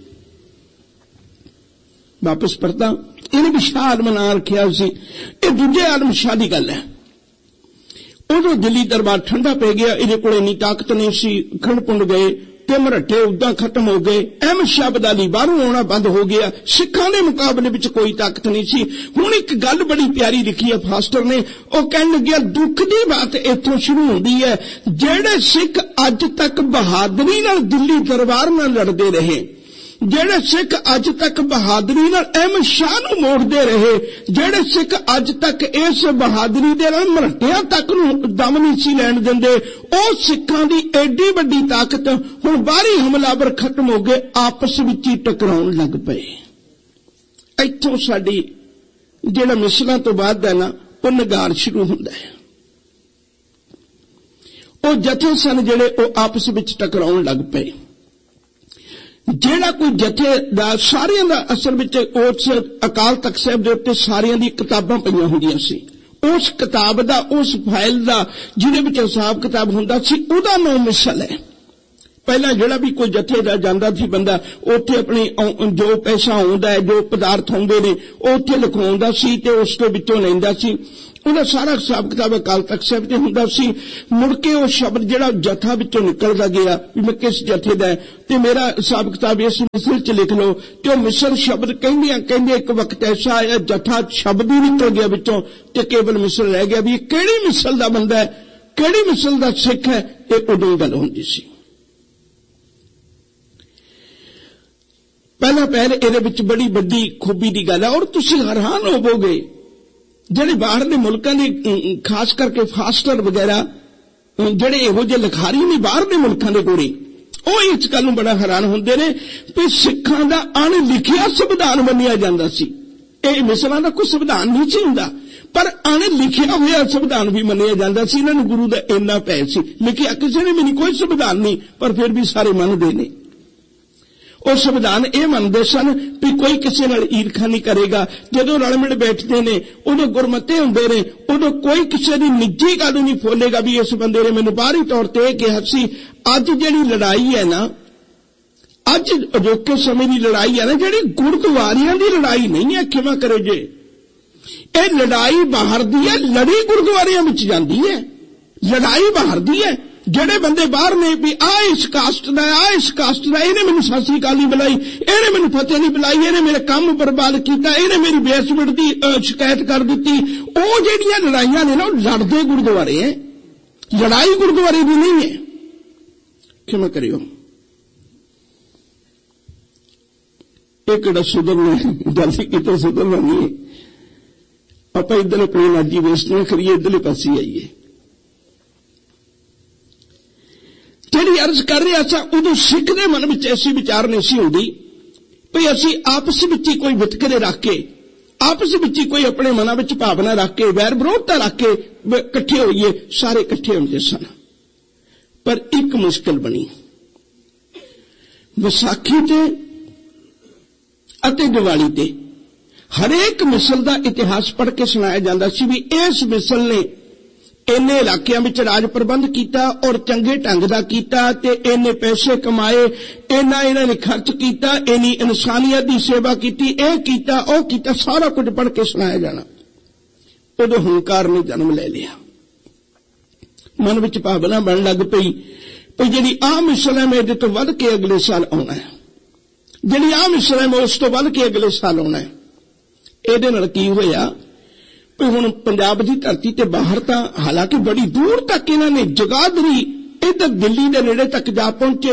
वापस परता इन्हें भी शाह आलम नाम रखिया सी। ये दूजे आलम शाह की गल है। उदों दिल्ली दरबार ठंडा पै गया, इहदे कोल इन्नी ताकत नहीं सी। खंड पुंड गए ते मरट्ठे उदा खत्म हो गए। अहमद शाह अबदाली बाहरों आना बंद हो गया। सिखां दे मुकाबले विच कोई ताकत नहीं सी। हुण एक गल बड़ी प्यारी लिखी है फास्टर ने, वो कहण लग्या दुख दी बात इत्थों शुरू होंदी है। जिहड़े सिख अज तक बहादुरी नाल दिल्ली दरबार नाल लड़दे रहे, जेड़े सिख अज तक बहादुरी नाल अहमद शाह नूं मोड़दे रहे, जेड़े सिख अज तक इस बहादुरी दे नाल मरट्टियां तक नूं दम नहीं सी लैण दिंदे, ओ सिखां दी एडी वड्डी ताकत हुण बाहरी हमलावर खत्म हो गए, आपस विच ही टकराउण लग पए। इत्थों साडी जिहड़ा मिसलां तो बाद है ना वो नगार शुरू हुंदा है। ओ जथे सन जिहड़े ओ आपस विच टकराउण लग पए। ਜਿਹੜਾ ਕੋਈ ਜਥੇ ਦਾ ਸਾਰਿਆਂ ਦਾ ਅਸਲ ਵਿੱਚ ਉਸ ਅਕਾਲ ਤਖਤ ਸਾਹਿਬ ਦੇ ਉੱਤੇ ਸਾਰਿਆਂ ਦੀ ਕਿਤਾਬਾਂ ਪਈਆਂ ਹੁੰਦੀਆਂ ਸੀ। ਉਸ ਕਿਤਾਬ ਦਾ, ਉਸ ਫਾਈਲ ਦਾ ਜਿਹਦੇ ਵਿੱਚ ਹਿਸਾਬ ਕਿਤਾਬ ਹੁੰਦਾ ਸੀ, ਉਹਦਾ ਨਾਮ ਮਿਸਲ ਹੈ। ਪਹਿਲਾਂ ਜਿਹੜਾ ਵੀ ਕੋਈ ਜਥੇ ਦਾ ਜਾਂਦਾ ਸੀ ਬੰਦਾ, ਉੱਥੇ ਆਪਣੀ ਜੋ ਪੈਸਾ ਆਉਂਦਾ ਹੈ, ਜੋ ਪਦਾਰਥ ਆਉਂਦੇ ਨੇ, ਉਹ ਉੱਥੇ ਲਿਖਵਾਉਂਦਾ ਸੀ ਤੇ ਉਸ ਦੇ ਵਿੱਚੋਂ ਲੈਂਦਾ ਸੀ। ਉਹਦਾ ਸਾਰਾ ਹਿਸਾਬ ਕਿਤਾਬ ਅਕਾਲ ਤਖਤ ਸਾਹਿਬ ਤੇ ਹੁੰਦਾ ਸੀ। ਮੁੜ ਕੇ ਉਹ ਸ਼ਬਦ ਜਿਹੜਾ ਜਥਾ ਵਿੱਚੋਂ ਨਿਕਲਦਾ ਗਿਆ ਵੀ ਮੈਂ ਕਿਸ ਜਥੇ ਦਾ ਤੇ ਮੇਰਾ ਹਿਸਾਬ ਕਿਤਾਬ ਇਸ ਮਿਸਲ ਚ ਲਿਖ ਲਓ, ਤੇ ਉਹ ਮਿਸਲ ਸ਼ਬਦ ਕਹਿੰਦਿਆਂ ਕਹਿੰਦੇ ਇੱਕ ਵਕਤ ਐਸਾ ਆਇਆ ਜਥਾ ਸ਼ਬਦ ਹੀ ਨਿਕਲ ਗਿਆ ਵਿੱਚੋਂ ਤੇ ਕੇਵਲ ਮਿਸਲ ਰਹਿ ਗਿਆ ਵੀ ਇਹ ਕਿਹੜੀ ਮਿਸਲ ਦਾ ਬੰਦਾ ਹੈ, ਕਿਹੜੀ ਮਿਸਲ ਦਾ ਸਿੱਖ ਹੈ। ਇਹ ਉਦੋਂ ਗੱਲ ਹੁੰਦੀ ਸੀ। ਪਹਿਲਾਂ ਪਹਿਲ ਇਹਦੇ ਵਿੱਚ ਬੜੀ ਵੱਡੀ ਖੂਬੀ ਦੀ ਗੱਲ ਹੈ ਔਰ ਤੁਸੀਂ ਹੈਰਾਨ ਹੋਵੋਗੇ ਜਿਹੜੇ ਬਾਹਰਲੇ ਮੁਲਕਾਂ ਦੇ ਖਾਸ ਕਰਕੇ ਫਾਸਟਰ ਵਗੈਰਾ ਜਿਹੜੇ ਇਹੋ ਜਿਹੇ ਲਿਖਾਰੀ ਨੇ ਬਾਹਰਲੇ ਮੁਲਕਾਂ ਦੇ ਗੋਰੇ, ਉਹ ਇਸ ਗੱਲ ਨੂੰ ਬੜਾ ਹੈਰਾਨ ਹੁੰਦੇ ਨੇ ਵੀ ਸਿੱਖਾਂ ਦਾ ਅਣਲਿਖਿਆ ਸੰਵਿਧਾਨ ਮੰਨਿਆ ਜਾਂਦਾ ਸੀ। ਇਹ ਮਿਸਲਾਂ ਦਾ ਕੋਈ ਸੰਵਿਧਾਨ ਨਹੀਂ ਸੀ ਹੁੰਦਾ, ਪਰ ਅਣਲਿਖਿਆ ਹੋਇਆ ਸੰਵਿਧਾਨ ਵੀ ਮੰਨਿਆ ਜਾਂਦਾ ਸੀ। ਇਹਨਾਂ ਨੂੰ ਗੁਰੂ ਦਾ ਇੰਨਾ ਭੈ ਸੀ। ਲਿਖਿਆ ਕਿਸੇ ਨੇ ਵੀ ਨਹੀਂ, ਕੋਈ ਸੰਵਿਧਾਨ ਨਹੀਂ, ਪਰ ਫਿਰ ਵੀ ਸਾਰੇ ਮੰਨਦੇ ਨੇ। ਉਹ ਸੰਵਿਧਾਨ ਇਹ ਮੰਨਦੇ ਸਨ ਵੀ ਕੋਈ ਕਿਸੇ ਨਾਲ ਈਰਖਾ ਨਹੀਂ ਕਰੇਗਾ। ਜਦੋਂ ਰਲ ਮਿਲ ਬੈਠਦੇ ਨੇ, ਉਦੋਂ ਗੁਰਮਤੇ ਹੁੰਦੇ ਨੇ, ਉਦੋਂ ਕੋਈ ਕਿਸੇ ਦੀ ਨਿੱਜੀ ਗੱਲ ਨਹੀਂ ਫੋਲੇਗਾ ਵੀ ਇਸ ਬੰਦੇ ਨੇ ਮੈਨੂੰ ਬਾਹਰੀ ਤੌਰ ਤੇ ਇਹ ਕਿਹਾ ਸੀ। ਅੱਜ ਜਿਹੜੀ ਲੜਾਈ ਹੈ ਨਾ, ਅੱਜ ਅਜੋਕੇ ਸਮੇਂ ਦੀ ਲੜਾਈ ਹੈ ਨਾ, ਜਿਹੜੀ ਗੁਰਦੁਆਰਿਆਂ ਦੀ ਲੜਾਈ ਨਹੀਂ ਹੈ, ਖਿਮਾ ਕਰੋ ਜੇ, ਇਹ ਲੜਾਈ ਬਾਹਰ ਦੀ ਹੈ, ਲੜੀ ਗੁਰਦੁਆਰਿਆਂ ਵਿੱਚ ਜਾਂਦੀ ਹੈ। ਲੜਾਈ ਬਾਹਰ ਦੀ ਹੈ। ਜਿਹੜੇ ਬੰਦੇ ਬਾਹਰ ਨੇ ਵੀ ਆ ਇਸ ਕਾਸਟ ਦਾ, ਆ ਇਸ ਕਾਸਟ ਦਾ, ਇਹਨੇ ਮੈਨੂੰ ਸਤਿ ਸ੍ਰੀ ਅਕਾਲ ਨਹੀਂ ਬੁਲਾਈ, ਇਹਨੇ ਮੈਨੂੰ ਫਤਿਹ ਨਹੀਂ ਬੁਲਾਈ, ਇਹਨੇ ਮੇਰੇ ਕੰਮ ਬਰਬਾਦ ਕੀਤਾ, ਇਹਨੇ ਮੇਰੀ ਬੇਸਮਿੰਟ ਦੀ ਸ਼ਿਕਾਇਤ ਕਰ ਦਿੱਤੀ, ਉਹ ਜਿਹੜੀਆਂ ਲੜਾਈਆਂ ਨੇ ਨਾ, ਉਹ ਲੜਦੇ ਗੁਰਦੁਆਰੇ ਹੈ। ਲੜਾਈ ਗੁਰਦੁਆਰੇ ਦੀ ਨਹੀਂ ਹੈ। ਖਿਮਾ ਕਰਿਓ। ਇਹ ਕਿਹੜਾ ਸੁਧਰਨਾ ਜਲਦੀ ਕਿਤੇ ਸੁਧਰਨਾ ਨਹੀਂ ਹੈ। ਆਪਾਂ ਇੱਧਰ ਆਪਣੀ ਨਾਜੀ ਵੇਸਟ ਨਾ ਕਰੀਏ, ਇੱਧਰਲੇ ਪਾਸੇ ਆਈਏ। ਜਿਹੜੀ ਅਰਜ਼ ਕਰ ਰਿਹਾ ਸਾਂ, ਉਦੋਂ ਸਿੱਖ ਦੇ ਮਨ ਵਿੱਚ ਐਸੀ ਵਿਚਾਰ ਨਹੀਂ ਸੀ ਹੁੰਦੀ ਵੀ ਅਸੀਂ ਆਪਸ ਵਿੱਚ ਹੀ ਕੋਈ ਵਿਤਕਰੇ ਰੱਖ ਕੇ, ਆਪਸ ਵਿੱਚ ਹੀ ਕੋਈ ਆਪਣੇ ਮਨਾਂ ਵਿੱਚ ਭਾਵਨਾ ਰੱਖ ਕੇ, ਵੈਰ ਵਿਰੋਧਤਾ ਰੱਖ ਕੇ ਇਕੱਠੇ ਹੋਈਏ। ਸਾਰੇ ਇਕੱਠੇ ਹੁੰਦੇ ਸਨ, ਪਰ ਇੱਕ ਮੁਸ਼ਕਿਲ ਬਣੀ। ਵਿਸਾਖੀ ਤੇ ਅਤੇ ਦੀਵਾਲੀ ਤੇ ਹਰੇਕ ਮਿਸਲ ਦਾ ਇਤਿਹਾਸ ਪੜ੍ਹ ਕੇ ਸੁਣਾਇਆ ਜਾਂਦਾ ਸੀ ਵੀ ਇਸ ਮਿਸਲ ਨੇ ਇੰਨੇ ਇਲਾਕਿਆਂ ਵਿੱਚ ਰਾਜ ਪ੍ਰਬੰਧ ਕੀਤਾ ਔਰ ਚੰਗੇ ਢੰਗ ਦਾ ਕੀਤਾ ਤੇ ਇੰਨੇ ਪੈਸੇ ਕਮਾਏ, ਇੰਨਾ ਇਹਨਾਂ ਨੇ ਖਰਚ ਕੀਤਾ, ਇੰਨੀ ਇਨਸਾਨੀਅਤ ਦੀ ਸੇਵਾ ਕੀਤੀ, ਇਹ ਕੀਤਾ, ਉਹ ਕੀਤਾ, ਸਾਰਾ ਕੁਝ ਪੜ੍ਹ ਕੇ ਸੁਣਾਇਆ ਜਾਣਾ। ਉਦੋਂ ਹੰਕਾਰ ਨੇ ਜਨਮ ਲੈ ਲਿਆ। ਮਨ ਵਿੱਚ ਭਾਵਨਾ ਬਣਨ ਲੱਗ ਪਈ ਵੀ ਜਿਹੜੀ ਆਹ ਮਿਸਲ ਹੈ, ਮੈਂ ਇਹਦੇ ਤੋਂ ਵੱਧ ਕੇ ਅਗਲੇ ਸਾਲ ਆਉਣਾ ਹੈ, ਜਿਹੜੀ ਆਹ ਮਿਸਲ ਹੈ, ਮੈਂ ਉਸ ਤੋਂ ਵੱਧ ਕੇ ਅਗਲੇ ਸਾਲ ਆਉਣਾ ਹੈ। ਇਹਦੇ ਨਾਲ ਕੀ ਹੋਇਆ ਵੀ ਹੁਣ ਪੰਜਾਬ ਦੀ ਧਰਤੀ ਤੇ ਬਾਹਰ ਤਾਂ ਹਾਲਾਂਕਿ ਬੜੀ ਦੂਰ ਤੱਕ ਇਹਨਾਂ ਨੇ ਜਗਾਦਰੀ, ਇੱਧਰ ਦਿੱਲੀ ਦੇ ਨੇੜੇ ਤੱਕ ਜਾ ਪਹੁੰਚੇ,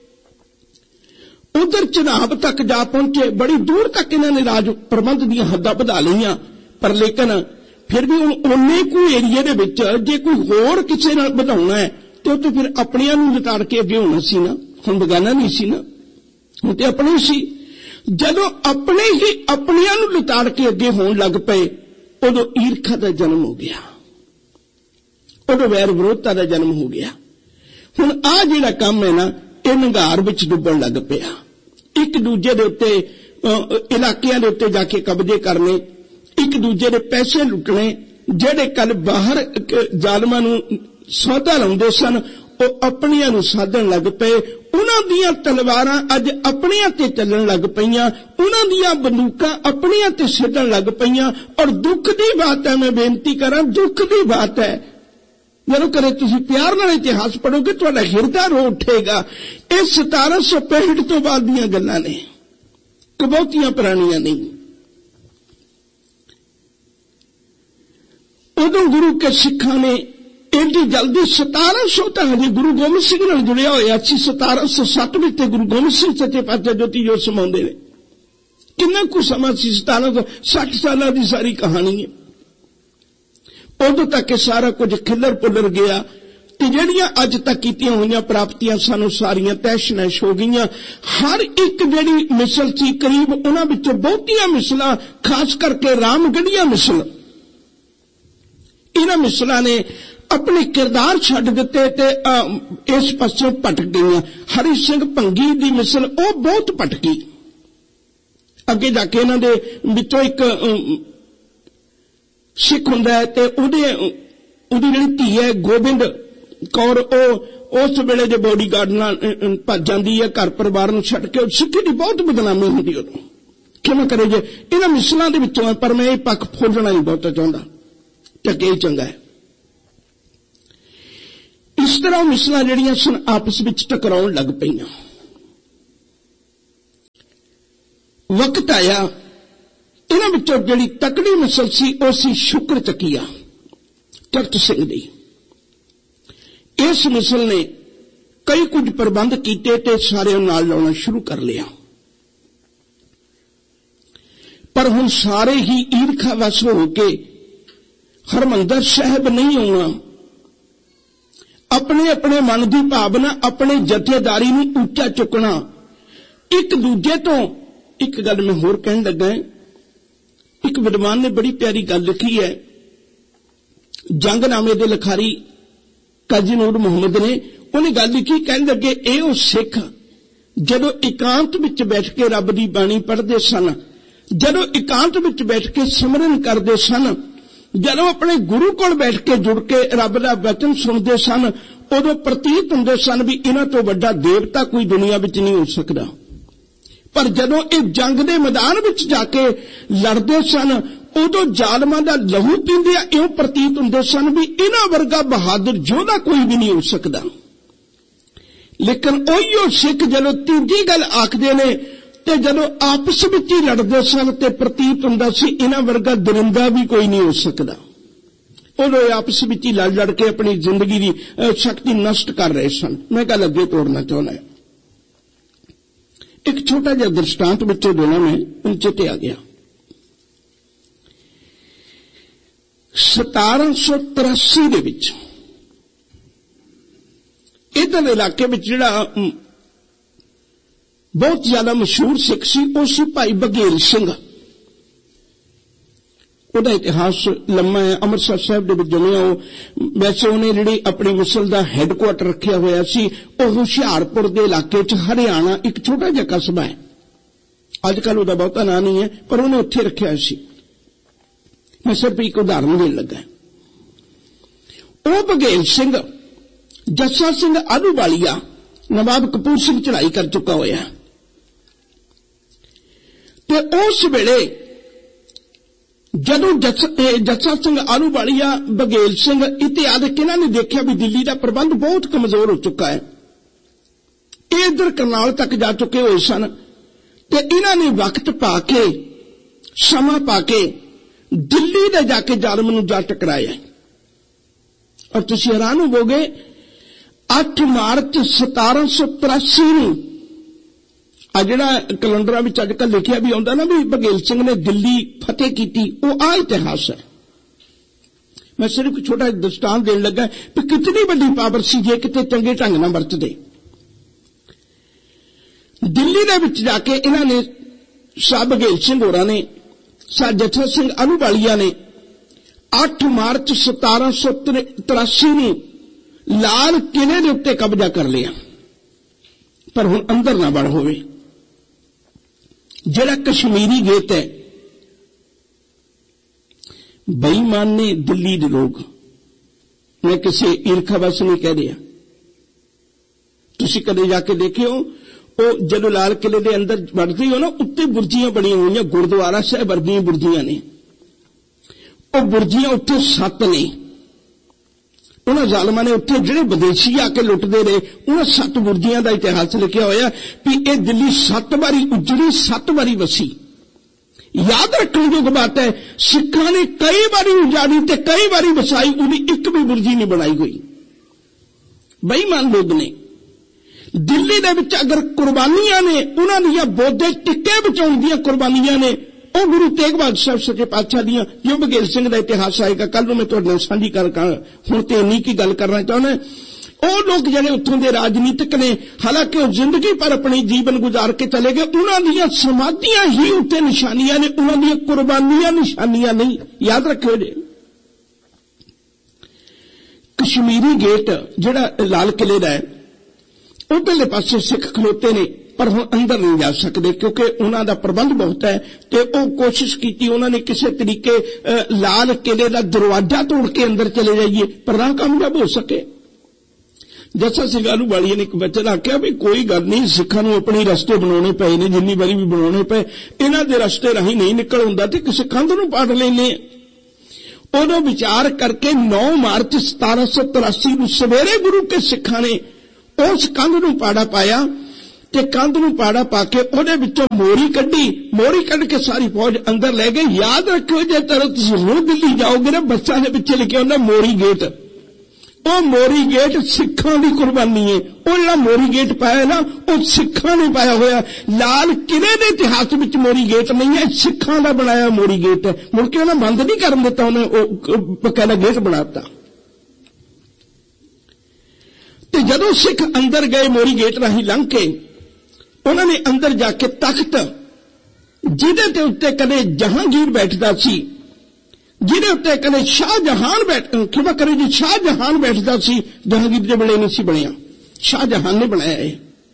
ਉਧਰ ਚਨਾਬ ਤੱਕ ਜਾ ਪਹੁੰਚੇ, ਬੜੀ ਦੂਰ ਤੱਕ ਇਹਨਾਂ ਨੇ ਰਾਜ ਪ੍ਰਬੰਧ ਦੀਆਂ ਹੱਦਾਂ ਵਧਾ ਲਈਆਂ। ਪਰ ਲੇਕਿਨ ਫਿਰ ਵੀ ਹੁਣ ਉਹਨੇ ਕੋਈ ਏਰੀਏ ਦੇ ਵਿੱਚ ਜੇ ਕੋਈ ਹੋਰ ਕਿਸੇ ਨਾਲ ਵਧਾਉਣਾ ਹੈ ਤੇ ਉਹ ਤਾਂ ਫਿਰ ਆਪਣਿਆਂ ਨੂੰ ਲਿਤਾੜ ਕੇ ਅੱਗੇ ਹੋਣਾ ਸੀ ਨਾ। ਹੁਣ ਬਗਾਨਾ ਨਹੀਂ ਸੀ ਨਾ, ਹੁਣ ਤੇ ਆਪਣੇ ਸੀ। ਜਦੋਂ ਆਪਣੇ ਹੀ ਆਪਣਿਆਂ ਨੂੰ ਲਿਤਾੜ ਕੇ ਅੱਗੇ ਹੋਣ ਲੱਗ ਪਏ, ਉਦੋਂ ਈਰਖਾ ਦਾ ਜਨਮ ਹੋ ਗਿਆ, ਉਦੋਂ ਵੈਰ ਵਿਰੋਧਤਾ ਦਾ ਜਨਮ ਹੋ ਗਿਆ। ਹੁਣ ਆਹ ਜਿਹੜਾ ਕੰਮ ਹੈ ਨਾ, ਇਹ ਨਿਘਾਰ ਵਿੱਚ ਡੁੱਬਣ ਲੱਗ ਪਿਆ। ਇੱਕ ਦੂਜੇ ਦੇ ਉੱਤੇ ਇਲਾਕਿਆਂ ਦੇ ਉੱਤੇ ਜਾ ਕੇ ਕਬਜ਼ੇ ਕਰਨੇ, ਇੱਕ ਦੂਜੇ ਦੇ ਪੈਸੇ ਲੁੱਟਣੇ। ਜਿਹੜੇ ਕੱਲ ਬਾਹਰ ਜ਼ਾਲਮਾਂ ਨੂੰ ਸੌਦਾ ਲਾਉਂਦੇ ਸਨ, ਉਹ ਆਪਣੀਆਂ ਨੂੰ ਸਾਧਣ ਲੱਗ ਪਏ। ਉਹਨਾਂ ਦੀਆਂ ਤਲਵਾਰਾਂ ਅੱਜ ਆਪਣੀਆਂ ਤੇ ਚੱਲਣ ਲੱਗ ਪਈਆਂ, ਉਹਨਾਂ ਦੀਆਂ ਬੰਦੂਕਾਂ ਆਪਣੀਆਂ ਤੇ ਸਿੱਧਣ ਲੱਗ ਪਈਆਂ। ਔਰ ਦੁੱਖ ਦੀ ਬਾਤ ਹੈ, ਮੈਂ ਬੇਨਤੀ ਕਰਾਂ, ਦੁੱਖ ਦੀ ਬਾਤ ਹੈ, ਜਦੋਂ ਕਦੇ ਤੁਸੀਂ ਪਿਆਰ ਨਾਲ ਇਤਿਹਾਸ ਪੜ੍ਹੋਗੇ ਤੁਹਾਡਾ ਹਿਰਦਾ ਰੋ ਉੱਠੇਗਾ। ਇਹ ਸਤਾਰਾਂ ਸੌ ਪੈਂਹਠ ਤੋਂ ਬਾਅਦ ਦੀਆਂ ਗੱਲਾਂ ਨੇ, ਬਹੁਤੀਆਂ ਪੁਰਾਣੀਆਂ ਨਹੀਂ। ਉਦੋਂ ਗੁਰੂ ਕੇ ਸਿੱਖਾਂ ਨੇ ਇੰਨੀ ਜਲਦੀ ਸਤਾਰਾਂ ਸੌ ਤਾਂ ਹਜੇ ਗੁਰੂ ਗੋਬਿੰਦ ਸਿੰਘ ਨਾਲ ਜੁੜਿਆ ਹੋਇਆ ਸੀ। ਸਤਾਰਾਂ ਸੌ ਸੱਤ ਵਿੱਚ ਤੇ ਗੁਰੂ ਗੋਬਿੰਦ ਸਿੰਘ ਸੱਚੇ ਪਾਤਸ਼ਾਹ ਜੋਤੀ ਜੋਤ ਸਮਾਉਂਦੇ ਨੇ। ਕਿੰਨਾ ਕੁ ਸਮਾਂ ਸੀ? ਸਤਾਰਾਂ ਸੌ ਸੱਠ ਸਾਲਾਂ ਦੀ ਸਾਰੀ ਕਹਾਣੀ ਹੈ। ਉਦੋਂ ਤੱਕ ਸਾਰਾ ਕੁਝ ਖਿੱਲਰ ਪੁੱਲਰ ਗਿਆ ਤੇ ਜਿਹੜੀਆਂ ਅੱਜ ਤੱਕ ਕੀਤੀਆਂ ਹੋਈਆਂ ਪ੍ਰਾਪਤੀਆਂ ਸਾਨੂੰ ਸਾਰੀਆਂ ਤੈਸ਼-ਨੈਸ਼ ਹੋ ਗਈਆਂ। ਹਰ ਇੱਕ ਜਿਹੜੀ ਮਿਸਲ ਸੀ, ਕਰੀਬ ਉਹਨਾਂ ਵਿੱਚੋਂ ਬਹੁਤੀਆਂ ਮਿਸਲਾਂ, ਖਾਸ ਕਰਕੇ ਰਾਮਗੜੀਆਂ ਮਿਸਲ, ਇਹਨਾਂ ਮਿਸਲਾਂ ਨੇ अपने किरदार छड्ड दिते ते इस पासों भटक गईयां। हरि सिंह भंगी दी मिसल वो बहुत भटकी। अगे जाके इन्हां दे विचों एक सिख हुंदा है ते उहदे उहदी जिहड़ी धी है गोबिंद कौर ओ उस वेले दे बॉडीगार्ड नाल भज जांदी है, घर परिवार नूं छड्ड के। सिक्खी दी बहुत बदनामी हुंदी उदों। किवें करे जे इन्हां मिसलां दे विचों, पर मैं इह पक्ष फुलना नहीं बहुत चाहुंदा, ढके चंगा है। इस तरह मिसलां जिहड़ियां सन आपस विच टकराउण लग पईयां। वक्त आया इन्हां विचों जिहड़ी तकड़ी मिसल सी ओ सी शुक्र चकीया तख्त सिंह दी। इस मिसल ने कई कुछ प्रबंध कीते ते सारे नाल लाउणा शुरू कर लिया। पर हुण सारे ही ईरखा वस हो के हरमंदर साहिब नहीं आउणा, अपने अपने मन की भावना, अपने जथेदारी नूं ऊंचा चुकना, एक दूजे तो। एक गल मैं होर कहण लगा, एक विद्वान ने बड़ी प्यारी गल लिखी है, जंगनामे दे लिखारी काजी नूर मुहम्मद ने, उन्हें गल लिखी, कहण लगे ए ओ सिख जदों एकांत विच बैठ के रब दी बाणी पढ़दे सन, जदों एकांत विच बैठ के सिमरन करदे सन, जदों अपने गुरु कोल बैठ के जुड़ के रब दा वचन सुनदे सन, उदों प्रतीत हुंदे सन भी इन्हां तो वड्डा देवता कोई दुनिया विच नहीं हो सकदा। पर जदों इह जंग दे मैदान विच जाके लड़दे सन, उदों जालमां दा लहू पींदे इउं प्रतीत हुंदे सन भी इन्हां वर्गा बहादुर योधा कोई भी नहीं हो सकदा। लेकिन उहिओ सिख जदों तीजी गल आखदे ने ते जदों आपस विच ही लड़दे सन ते प्रतीत हुंदा सी इन्हां वर्गा दरिंदा भी कोई नहीं हो सकदा। उदों आपस विच ही लड़ लड़ के अपनी जिंदगी दी शक्ति नष्ट कर रहे सन। मैं गल अगे तोड़ना चाहुंदा, एक छोटा जिहा दृष्टांत विचों दोनों में उन चेते आ गया। सतारह सौ तिरासी दे विच इधर इलाके में जिहड़ा बहुत ज्यादा मशहूर सिख सी वो सी भाई बघेल सिंह। उहदा इतिहास लम्मा है, अमृतसर साहब दे विच जम्मिया। वैसे उन्हें जिहड़ी अपनी मिसल दा हैडकुआटर रखिया होया सी वो हुशियारपुर दे इलाके च हरियाणा एक छोटा जिहा कस्बा है, अजकल उहदा बहुता नाम नहीं है, पर उन्हें उत्थे रखिया सी। मैं सिर्फ एक उदाहरण देण लगा। वो बघेल सिंह जस्सा सिंह आलूवालिया नवाब कपूर सिंह चढ़ाई कर चुका होया ते उस वेले जदों जस्सा सिंह आलूवालिया बघेल सिंह इत्यादि इन्हां ने देखा भी दिल्ली का प्रबंध बहुत कमजोर हो चुका है, ये इधर करनाल तक जा चुके हुए सन, ते इन्हां ने वक्त पाके समा पाके दिल्ली दे जाके जालम नूं जा टकराया। और तुसीं हैरान होवोगे, अठ मार्च सतारह सौ तिरासी नूं आ जिहड़ा कैलेंडरां विच अजकल लिखिया भी आउंदा ना भी बघेल सिंह ने दिल्ली फतेह कीती, वो आ इतिहास है। मैं सिर्फ एक छोटा दृष्टांत देण लगा कि कितनी बड़ी पावर सी जे किते चंगे ढंग नाल वरतदे। दिल्ली दे विच जाके इन्हां ने शाह बघेल सिंह होरां ने शाह जस्सा सिंह आलूवालिया ने अठ मार्च सतारह सौ तिरासी नूं लाल किले दे उत्ते कब्जा कर लिया, पर हुण अंदर ना वड़ होवे। जिहड़ा कश्मीरी गेट है, बेईमान ने दिल्ली दे लोग, मैं किसी ईरखा बस नहीं कह रहा, तुसीं कदे जाके देखियो वो जदों लाल किले दे अंदर वड़दे हो ना, उत्ते बुर्जियां बणियां होईयां, गुरुद्वारा साहिब वर्गियां बुर्जियां ने। वो बुर्जियां उत्ते सत्त ने। उन्हां जालमां ने उत्थे जिहड़े विदेशी आके लुटदे रहे, उन्हां सत्त बुर्जियां दा इतिहास लिखिया होया भी ये दिल्ली सत्त बारी उजड़ी, सत्त बारी वसी। याद रखने योग बात है, सिखां ने कई बारी उजाड़ी ते कई बारी वसाई, उहदी एक भी बुर्जी नहीं बनाई गई। बेईमान लोग ने। दिल्ली दे विच अगर कुर्बानियां ने, उन्हां दीयां बोधे टिक्के बचाउण दीयां कुर्बानियां ने, ਉਹ गुरु तेग बहादुर साहब सच्चे पातशाह दियां जो बघेल सिंह का इतिहास आएगा कल मैं तुहाडे नाल सांझी कर हुण ते इन्नी की गल करना चाहुंदा। ਉਹ लोग जिहड़े उत्थों के राजनीतिक ने, हालांकि वो जिंदगी पर अपनी जीवन गुजार के चले गए, उन्हां दीयां समाधियां ही उत्ते निशानियां ने, उन्हां दीयां कुर्बानियां निशानियां नहीं। याद रखियो जी, कश्मीरी गेट जिहड़ा लाल किले दा है उधरले पासे सिख खलोते ने, पर हुण अंदर नहीं जा सकते क्योंकि उन्हां दा प्रबंध बहुत है। ते ओह कोशिश कीती उन्होंने किसी तरीके लाल किले दा दरवाजा तोड़ के अंदर चले जाइए, पर ना कामयाब हो सके। जस्सा सिंह आहलूवालिया ने एक वचन आख्या भी कोई गल नहीं, सिखां नूं अपने रस्ते बनाने पे ने, जिन्नी बारी भी बनाने पे इन्हां दे रस्ते राही नहीं निकल हुंदा ते किसी कंध नूं पाड़ लैने। उदों विचार करके नौ मार्च सतारा सौ तिरासी नूं सवेरे गुरु के सिखां ने उस कंध नूं पाड़ा पाया ते कंध नूं पाड़ा पा के उहदे विचों मोरी कड्ढी, मोरी कढ के सारी फौज अंदर ले गए। याद रखियो जे तुसीं रोज दिल्ली जाओगे ना बसां दे पिछे लिखिया हुंदा मोरी गेट, ਉਹ मोरी गेट सिखां दी कुर्बानी है। ਉਹ ਜਿਹੜਾ मोरी गेट पाया ना ਉਹ सिखां ने पाया होया। लाल किले दे इतिहास विच मोरी गेट नहीं है, सिखां दा बनाया मोरी गेट है। मुड़ के उन्हें बंद नहीं करन दिता, उन्हें बकायदा गेट बनाता। ते जदों सिख अंदर गए मोरी गेट राही लंघ के, उन्होंने अंदर जाके तख्त जिहदे ते उत्ते कदे जहांगीर बैठदा सी, जिहदे उत्ते कदे शाहजहान बैठ क्षमा करो जी शाहजहान बैठदा सी, जहांगीर दे वेले नहीं सी बनिया, शाहजहान ने बनाया है।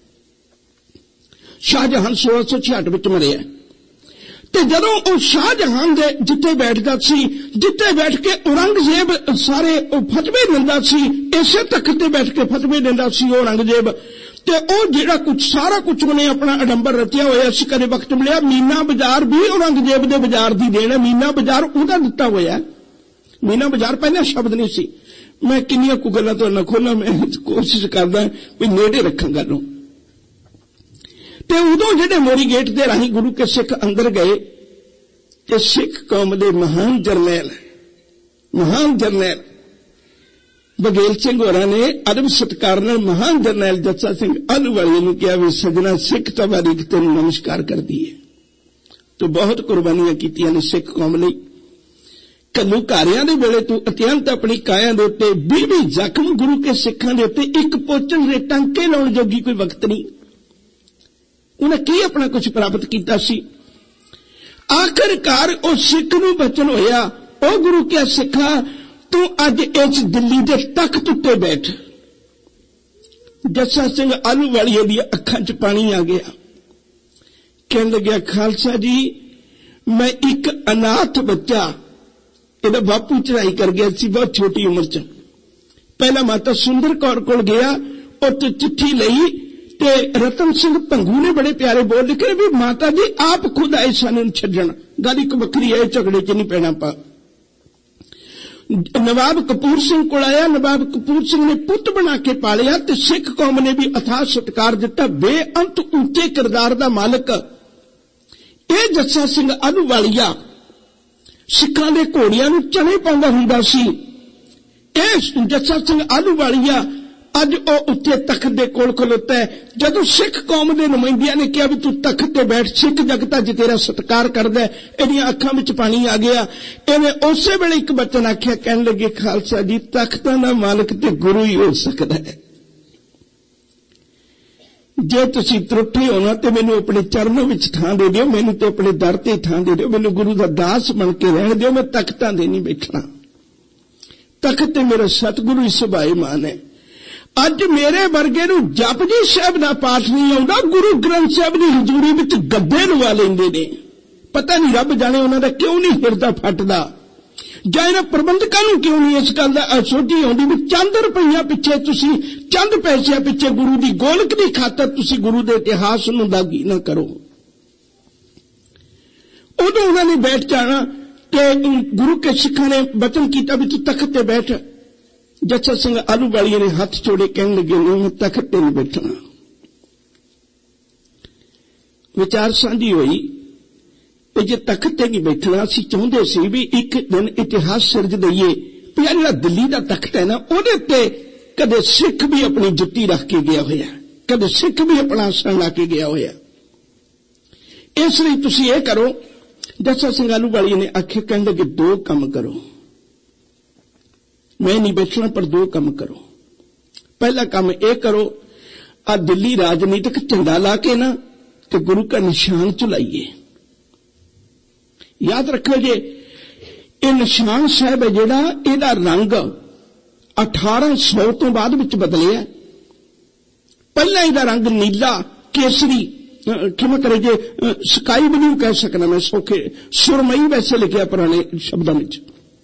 शाहजहान सोलह सौ छियाठ विच मरिया ते जदों ओ शाहजहान दे जिथे बैठदा सी, जिथे बैठ के औरंगजेब सारे फतवे दिंदा सी, इसे तख्त ते बैठ के फतवे दिंदा सी औरंगजेब। ते ओ जिहड़ा कुछ सारा कुछ उन्हें अपना अडंबर रचिया होया सी। कदे वक्त मिलिया मीना बाजार भी औरंगजेब दे बाजार दी देन है, मीना बाजार उहदा दिता होया। मीना बाजार पहला शब्द नहीं सी। मैं किन्नियां कु गल्लां तुहाडे नाल खोलां, मैं कोशिश करदा भी नेड़े रखां गल्लों। ते उदों जिहड़े मोरी गेट दे राही गुरु के सिख अंदर गए ते सिख कौम दे महान जरनैल महान जरनैल बघेल सिंह होरां ने अदब सत्कार नाल महान जरनैल जस्सा सिंह आहलूवालिया नूं कहा भी सजना सिख तबारीक तैनूं नमस्कार करदी है। तो बहुत कुर्बानियां कीतियां ने सिख कौम लई। घल्लूघारियां दे वेले तूं अत्यंत अपनी काया दे उत्ते बीह बीह जख्म गुरु के सिखां दे उत्ते एक पोचन दे टांके लाउण जोगी कोई वक्त नहीं। उन्हें की अपना कुछ प्राप्त किया सी। आखिरकार उस सिख नूं बचन होया, ओ गुरु के सिखा तू अज इस दिल्ली दे तख्त उत्ते बैठ। जस्सा सिंह आहलूवालिया दी अखां च पानी आ गया। कहन लग्या खालसा जी मैं एक अनाथ बच्चा, इहदा बापू चढ़ाई कर गया सी बहुत छोटी उम्र च। पहला माता सुंदर कौर कोल गया, उत्ते चिट्ठी लई ते रतन सिंह भंगू ने बड़े प्यारे बोल लिखे भी माता जी आप खुद आए सानू छड्डण। गल इक बखरी है, झगड़े च नहीं पैना पा। नवाब कपूर सिंह को आया, नवाब कपूर सिंह ने पुत बना के पालिया ते सिख कौम ने भी अथाह सत्कार दिता। बेअंत ऊंचे किरदार दा मालक ये जस्सा सिंह आहलूवालिया सिखां दे घोड़ियां नूं चने पाउंदा हुंदा सी। ये जस्सा सिंह आहलूवालिया अज ओ उत्ते तख्त दे कोल खलोता है। जदों सिख कौम दे नुमाइंदियां ने कहा भी तू तख्त ते बैठ, सिख जगत अज तेरा सत्कार करदा है, इहदियां अखां विच पानी आ गया। इहने उसे वेले एक बचन आख्या, कहन लगे खालसा जी तख्तां दा मालक ते गुरु ही हो सकदा है। जे तुसीं त्रुटे हो ना ते मैनूं अपने चरणों विच थां दे दिओ, मैनूं ते अपने दर ते थां दे दिओ, मैनूं गुरु दा दास बन के रहण दिओ, मैं तख्तां दे नहीं बैठना। तख्त ते मेरा सतगुरु ही सुभाईमान है। अज मेरे वर्गे नूं जपजी साहिब दा पाठ नहीं आउंदा, गुरु ग्रंथ साहिब दी हजूरी विच गद्दे लवा लैंदे ने। पता नहीं रब जाने उन्हां दा क्यों नहीं हिरदा फटदा, जां इन्हां प्रबंधकां नूं क्यों नहीं इस गल दा सोची आउंदी भी चंद रुपइया पिछे तुसीं चंद पैसिਆਂ पिछे गुरु दी गोलक दी खातर तुसीं गुरु दे इतिहास नूं दागी ना करो। उदों उन्हां ने बैठ जाना ते गुरु के सिखां ने वचन कीता भी तू तख्त ते बैठ। जस्सा सिंह आहलूवालिया ने हाथ जोड़े कहन लगे नहीं मैं तख्त ते नहीं बैठना। विचार साझी हुई जे तख्त ते नहीं बैठना, असीं चाहुंदे सी भी एक दिन इतिहास सिरज दईए भी जिहड़ा दिल्ली दा तख्त है ना उहदे उत्ते कदे सिख भी अपनी जुत्ती रख के गया होया, कदे सिख भी अपना आसन ला के गया होया। इसलिए तुसीं इह करो। जस्सा सिंह आहलूवालिया ने आखे, कहन लगे दो काम करो, मैं नहीं बैठना पर दो काम करो। पहला काम यह करो, आ दिल्ली राजनीतिक झंडा ला के ना ते गुरु का निशान चलाइए। याद रखो जे ये निशान साहब है जिहड़ा इहदा रंग अठारह सौ तो बाद विच बदलिया। पहला इहदा रंग नीला केसरी किवें करे जे स्काई ब्लू कह सकना मैं सौखे सुरमई वैसे लिखिया पुराने शब्दों में।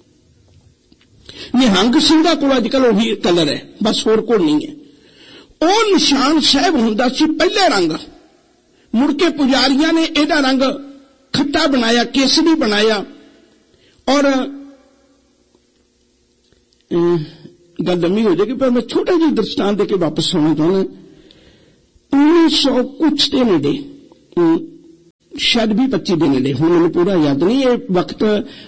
निहंग सिंघां कोल अजकल उही कलर है बस होर कोल नहीं है। ਉਹ ਨਿਸ਼ਾਨ ਸਾਹਿਬ ਹੁੰਦਾ ਸੀ ਪਹਿਲਾ रंग। मुड़ के पुजारियां ने ਇਹਦਾ रंग खट्टा बनाया केसरी बनाया। और गल लम्मी हो जाएगी पर मैं छोटा जी दृष्टांत देके वापस आना चाहना। उन्नीस सौ कुछ के नेड़े शायद भी पच्ची के नेड़े हूं मैंने पूरा याद नहीं ये वक्त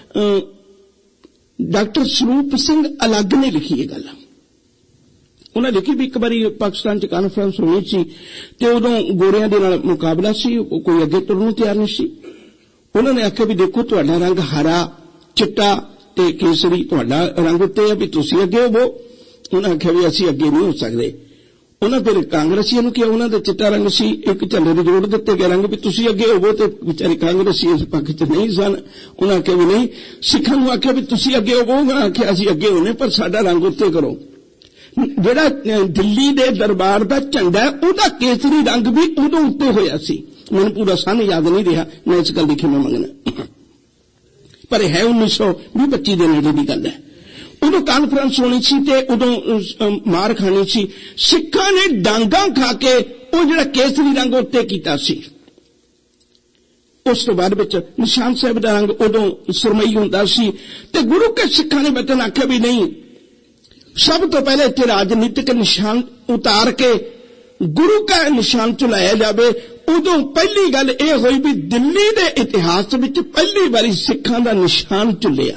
डॉक्टर स्वरूप सिंह अलग ने लिखी है गल। उन्हें लिखी भी एक बारी पाकिस्तान च कानफ्रेंस होनी सी ते उदों गोरियां दे नाल मुकाबला सी कोई अगे तुरन तैयार नहीं सी। उन्होंने आख्या भी देखो तुहाडा रंग हरा चिट्टा ते केसरी तुहाडा रंग उत्ते है भी तुसीं अगे होवो। उन्हें आख्या भी असीं अगे नहीं हो सकदे। उन्हें फिर कांग्रेसियों नूं किहा उन्हां दा चिट्टा रंग सी एक झंडे दे जोड़ दित्ते गए रंग भी तुसीं अगे होवो ते बेचारे कांग्रेसी इस पक्ष च नहीं सन। उन्हें आख्या भी नहीं सिखां नूं आख्या भी तुसीं अगे होवो। उन्हें आख्या असीं अगे होने पर साडा रंग उत्ते करो। ਜਿਹੜਾ ਦਿੱਲੀ ਦੇ ਦਰਬਾਰ ਦਾ ਝੰਡਾ ਉਹਦਾ ਕੇਸਰੀ ਰੰਗ ਵੀ ਉਦੋਂ ਉੱਤੇ ਹੋਇਆ ਸੀ। ਮੈਨੂੰ ਪੂਰਾ ਸਨ ਯਾਦ ਨਹੀਂ ਰਿਹਾ ਮੈਂ ਇਸ ਗੱਲ ਦੀ ਖਿਮਾ ਮੰਗਣਾ ਪਰ ਹੈ उन्नीस सौ बीस पच्चीस ਦੇ ਨੇੜੇ ਦੀ ਗੱਲ ਹੈ। ਉਦੋਂ ਕਾਨਫਰੰਸ ਹੋਣੀ ਸੀ ਤੇ ਉਦੋਂ ਮਾਰ ਖਾਣੀ ਸੀ। ਸਿੱਖਾਂ ਨੇ ਡਾਂਗਾਂ ਖਾ ਕੇ ਉਹ ਜਿਹੜਾ ਕੇਸਰੀ ਰੰਗ ਉੱਤੇ ਕੀਤਾ ਸੀ। ਉਸ ਤੋਂ ਬਾਅਦ ਵਿੱਚ ਨਿਸ਼ਾਨ ਸਾਹਿਬ ਦਾ ਰੰਗ ਉਦੋਂ ਸੁਰਮਈ ਹੁੰਦਾ ਸੀ ਤੇ ਗੁਰੂ ਕੇ ਸਿੱਖਾਂ ਨੇ ਬਤਨ ਆਖਿਆ ਵੀ ਨਹੀਂ सब तो पहले इत्थे राजनीतिक निशान उतार के गुरु का निशान चलाया जाए। उदों पहली गल यह हुई भी दिल्ली के इतिहास विच पहली बारी सिखां दा निशान चुलिया।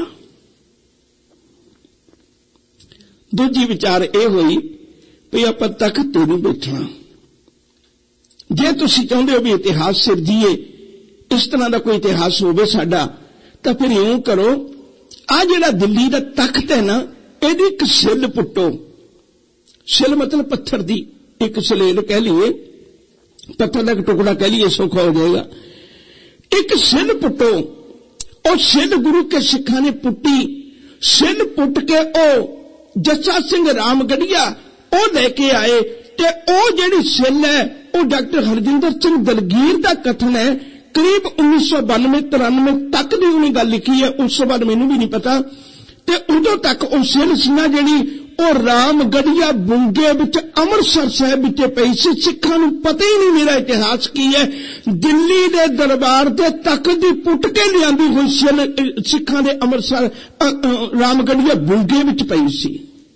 दूजी विचार यह हुई भी आपां तख्त ते नहीं बैठना। जे तुसीं चाहुंदे हो भी इतिहास सिरजीए इस तरह का कोई इतिहास होवे साडा तां फिर इउं करो आ जिहड़ा दिल्ली दा तख्त है ना ਇਹਦੀ ਇੱਕ ਸਿਲ ਪੁੱਟੋ। ਸਿਲ ਮਤਲਬ ਪੱਥਰ ਦੀ ਇੱਕ ਸਲੇਲ ਕਹਿ ਲਈਏ ਪੱਥਰ ਦਾ ਇੱਕ ਟੁਕੜਾ ਕਹਿ ਲਈਏ ਸੌਖਾ ਹੋ ਜਾਏਗਾ। ਇੱਕ ਸਿਲ ਪੁੱਟੋ। ਉਹ ਸਿਲ ਗੁਰੂ ਕੇ ਸਿੱਖਾਂ ਨੇ ਪੁੱਟੀ। ਸਿਲ ਪੁੱਟ ਕੇ ਉਹ ਜੱਸਾ ਸਿੰਘ ਰਾਮਗੜੀਆ ਉਹ ਲੈ ਕੇ ਆਏ ਤੇ ਉਹ ਜਿਹੜੀ ਸਿਲ ਹੈ ਉਹ ਡਾਕਟਰ ਹਰਜਿੰਦਰ ਸਿੰਘ ਦਲਗੀਰ ਦਾ ਕਥਨ ਹੈ। ਕਰੀਬ उन्नीस सौ बानवे तिरानवे तक ਦੀ ਉਹਨੇ ਗੱਲ ਲਿਖੀ ਹੈ। ਉਸ ਤੋਂ ਬਾਅਦ ਮੈਨੂੰ ਵੀ ਨਹੀਂ ਪਤਾ ਤੇ ਉਦੋਂ ਤੱਕ ਉਹ ਸਿਲ ਸੀ ਨਾ ਜਿਹੜੀ ਉਹ ਰਾਮਗੜੀਆ ਬੁੰਗੇ ਵਿੱਚ ਅੰਮ੍ਰਿਤਸਰ ਸਾਹਿਬ ਵਿੱਚ ਪਈ ਸੀ। ਸਿੱਖਾਂ ਨੂੰ ਪਤਾ ਹੀ ਨਹੀਂ ਮੇਰਾ ਇਤਿਹਾਸ ਕੀ ਹੈ। ਦਿੱਲੀ ਦੇ ਦਰਬਾਰ ਤੇ ਤੱਕ ਦੀ ਪੁੱਟ ਕੇ ਲਿਆਂਦੀ ਹੋਈ ਸਿਲ ਸਿੱਖਾਂ ਦੇ ਅੰਮ੍ਰਿਤਸਰ ਰਾਮਗੜੀਆ ਬੁੰਗੇ ਵਿੱਚ ਪਈ ਸੀ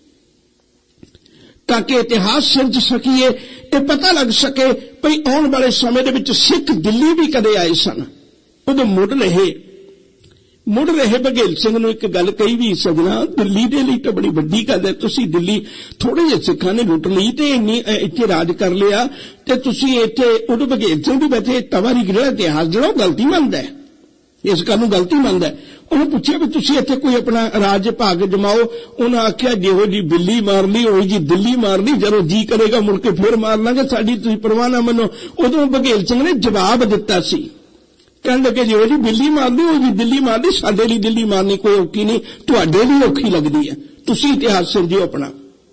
ਤਾਂ ਕਿ ਇਤਿਹਾਸ ਸਿਰਜ ਸਕੀਏ ਤੇ ਪਤਾ ਲੱਗ ਸਕੇ ਭਈ ਆਉਣ ਵਾਲੇ ਸਮੇਂ ਦੇ ਵਿੱਚ ਸਿੱਖ ਦਿੱਲੀ ਵੀ ਕਦੇ ਆਏ ਸਨ। ਉਦੋਂ ਮੁੜ ਰਹੇ ਮੁੜ ਰਹੇ ਬਘੇਲ ਸਿੰਘ ਨੂੰ ਇੱਕ ਗੱਲ ਕਹੀ ਵੀ ਸਜਣਾ ਦਿੱਲੀ ਦੇ ਲਈ ਤਾਂ ਬੜੀ ਵੱਡੀ ਗੱਲ ਹੈ। ਤੁਸੀਂ ਦਿੱਲੀ ਥੋੜੇ ਜਿਹੇ ਸਿੱਖਾਂ ਨੇ ਲੁੱਟ ਲਈ ਤੇ ਇੰਨੀ ਇੱਥੇ ਰਾਜ ਕਰ ਲਿਆ ਤੇ ਤੁਸੀਂ ਇੱਥੇ ਉਦੋਂ ਬਘੇਲ ਸਿੰਘ ਵੀ ਬੈਠੇ ਤਵਾਰੀ ਜਿਹੜਾ ਇਤਿਹਾਸ ਜਿਹੜਾ ਉਹ ਗਲਤੀ ਮੰਨਦਾ ਹੈ ਇਸ ਗੱਲ ਨੂੰ ਗਲਤੀ ਮੰਨਦਾ ਹੈ। ਉਹਨੂੰ ਪੁੱਛਿਆ ਵੀ ਤੁਸੀਂ ਇੱਥੇ ਕੋਈ ਆਪਣਾ ਰਾਜ ਭਾਗ ਜਮਾਓ। ਉਹਨਾਂ ਆਖਿਆ ਜਿਹੋ ਜੀ ਬਿੱਲੀ ਮਾਰ ਲਈ ਉਹੀ ਜੀ ਦਿੱਲੀ ਮਾਰ ਲਈ ਜਦੋਂ ਜੀ ਕਰੇਗਾ ਮੁੜ ਕੇ ਫੇਰ ਮਾਰ ਲਾਂਗੇ ਸਾਡੀ ਤੁਸੀਂ ਪਰਵਾਹ ਨਾ ਮੰਨੋ। ਉਦੋਂ ਬਘੇਲ ਸਿੰਘ ਨੇ ਜਵਾਬ ਦਿੱਤਾ ਸੀ कहने लगे जो जी बिल्ली मारनी हो जी दिल्ली मारनी साडे लिए दिल्ली मारनी कोई औखी नहीं तुहाडे लिए औखी लगदी है तुसीं इतिहास सिरजिओ अपना।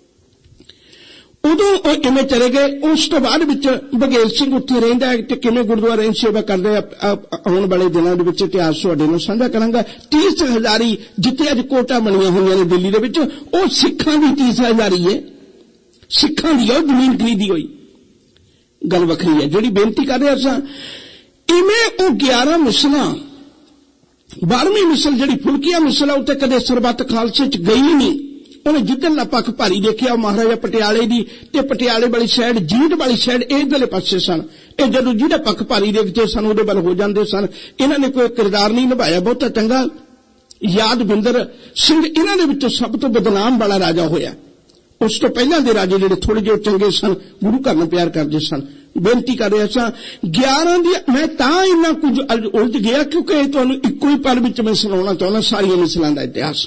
उदों इवें चले गए। उस तो बाद विच बघेल सिंह उत्थे रहिंदा है ते किवें गुरुद्वारे दी सेवा करदे आउण वाले दिनां दे विच इतिहास तुहाडे नाल साझा करांगा। तीस हज़ारी जिथे अज कोटा बणीਆਂ होईਆਂ ने दिल्ली दे विच ਉਹ सिखां दी तीस हज़ारी है। सिखां दी ਉਹ ਜ਼ਮੀਨ खरीदी होई गल वखरी है। जिहड़ी बेनती कर रहे असां इवें ਉਹ ग्यारह मिसलां बारहवीं मिसल जिहड़ी फुलकिया मिसल उत्ते कदे सरबत खालसे च गई नहीं। उन्हें जिधरला पक्ष भारी देखिया महाराजा पटियाले दी ते पटियाले वाली साइड जींद वाली साइड इधरले पासे सन। ये जदों जिहड़ा पक्ष भारी देखते सन उहदे वल हो जांदे सन। इन्हां ने कोई किरदार नहीं निभाया बहुता चंगा। यादविंदर सिंह इन्हां दे विचों सब तो बदनाम वाला राजा होया। उस तो पहलां दे राजे जिहड़े थोड़े जिहे चंगे सन गुरु घर नूं प्यार करदे सन। बेनती कर रहा सा ग्यारह दी मैं तां इन्ना कुछ उलझ गया क्योंकि तुहानूं इक्को ही पल विच मैं सुणाउणा चाहुंदा सारियां मिसलां दा इतिहास।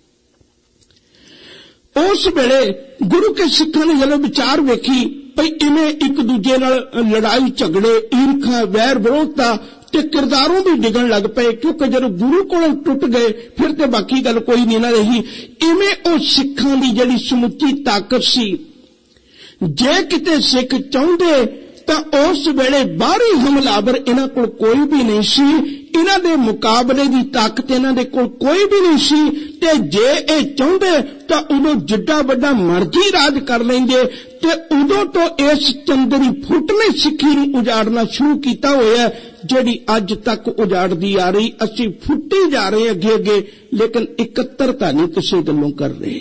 उस वेले गुरु के सिखां ने जदों विचार वेखी भई इवें एक दूजे नाल लड़ाई झगड़े ईरखा वैर विरोधता ਤੇ ਕਿਰਦਾਰੋਂ ਵੀ ਡਿੱਗਣ ਲੱਗ ਪਏ, ਕਿਉਂਕਿ ਜਦੋਂ ਗੁਰੂ ਕੋਲੋਂ ਟੁੱਟ ਗਏ ਫਿਰ ਤੇ ਬਾਕੀ ਗੱਲ ਕੋਈ ਨਹੀਂ ਨਾ ਰਹੀ। ਇਵੇਂ ਉਹ ਸਿੱਖਾਂ ਦੀ ਜਿਹੜੀ ਸਮੁੱਚੀ ਤਾਕਤ ਸੀ, ਜੇ ਕਿਤੇ ਸਿੱਖ ਚਾਹੁੰਦੇ ਤਾਂ ਉਸ ਵੇਲੇ ਬਾਹਰੀ ਹਮਲਾਵਰ ਇਹਨਾਂ ਕੋਲ ਕੋਈ ਵੀ ਨਹੀਂ ਸੀ, ਇਹਨਾਂ ਦੇ ਮੁਕਾਬਲੇ ਦੀ ਤਾਕਤ ਇਹਨਾਂ ਦੇ ਕੋਲ ਕੋਈ ਵੀ ਨਹੀਂ ਸੀ। ਤੇ ਜੇ ਇਹ ਚਾਹੁੰਦੇ ਤਾਂ ਉਦੋਂ ਜਿੱਡਾ ਵੱਡਾ ਮਰਜ਼ੀ ਰਾਜ ਕਰ ਲੈਂਦੇ। ਤੇ ਉਦੋਂ ਤੋਂ ਇਸ ਚੰਦਰੀ ਫੁੱਟ ਨੇ ਸਿੱਖੀ ਨੂੰ ਉਜਾੜਨਾ ਸ਼ੁਰੂ ਕੀਤਾ ਹੋਇਆ, ਜਿਹੜੀ ਅੱਜ ਤੱਕ ਉਜਾੜਦੀ ਆ ਰਹੀ। ਅਸੀਂ ਫੁੱਟੀ ਜਾ ਰਹੇ ਅੱਗੇ ਅੱਗੇ, ਲੇਕਿਨ ਇਕੱਤਰਤਾ ਨਹੀਂ ਕਿਸੇ ਗੱਲੋਂ ਕਰ ਰਹੇ।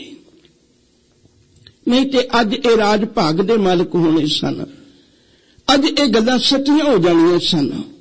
ਨਹੀਂ ਤੇ ਅੱਜ ਇਹ ਰਾਜ ਭਾਗ ਦੇ ਮਾਲਕ ਹੋਣੇ ਸਨ, ਅੱਜ ਇਹ ਗੱਲਾਂ ਸੱਚੀਆਂ ਹੋ ਜਾਣੀਆਂ ਸਨ।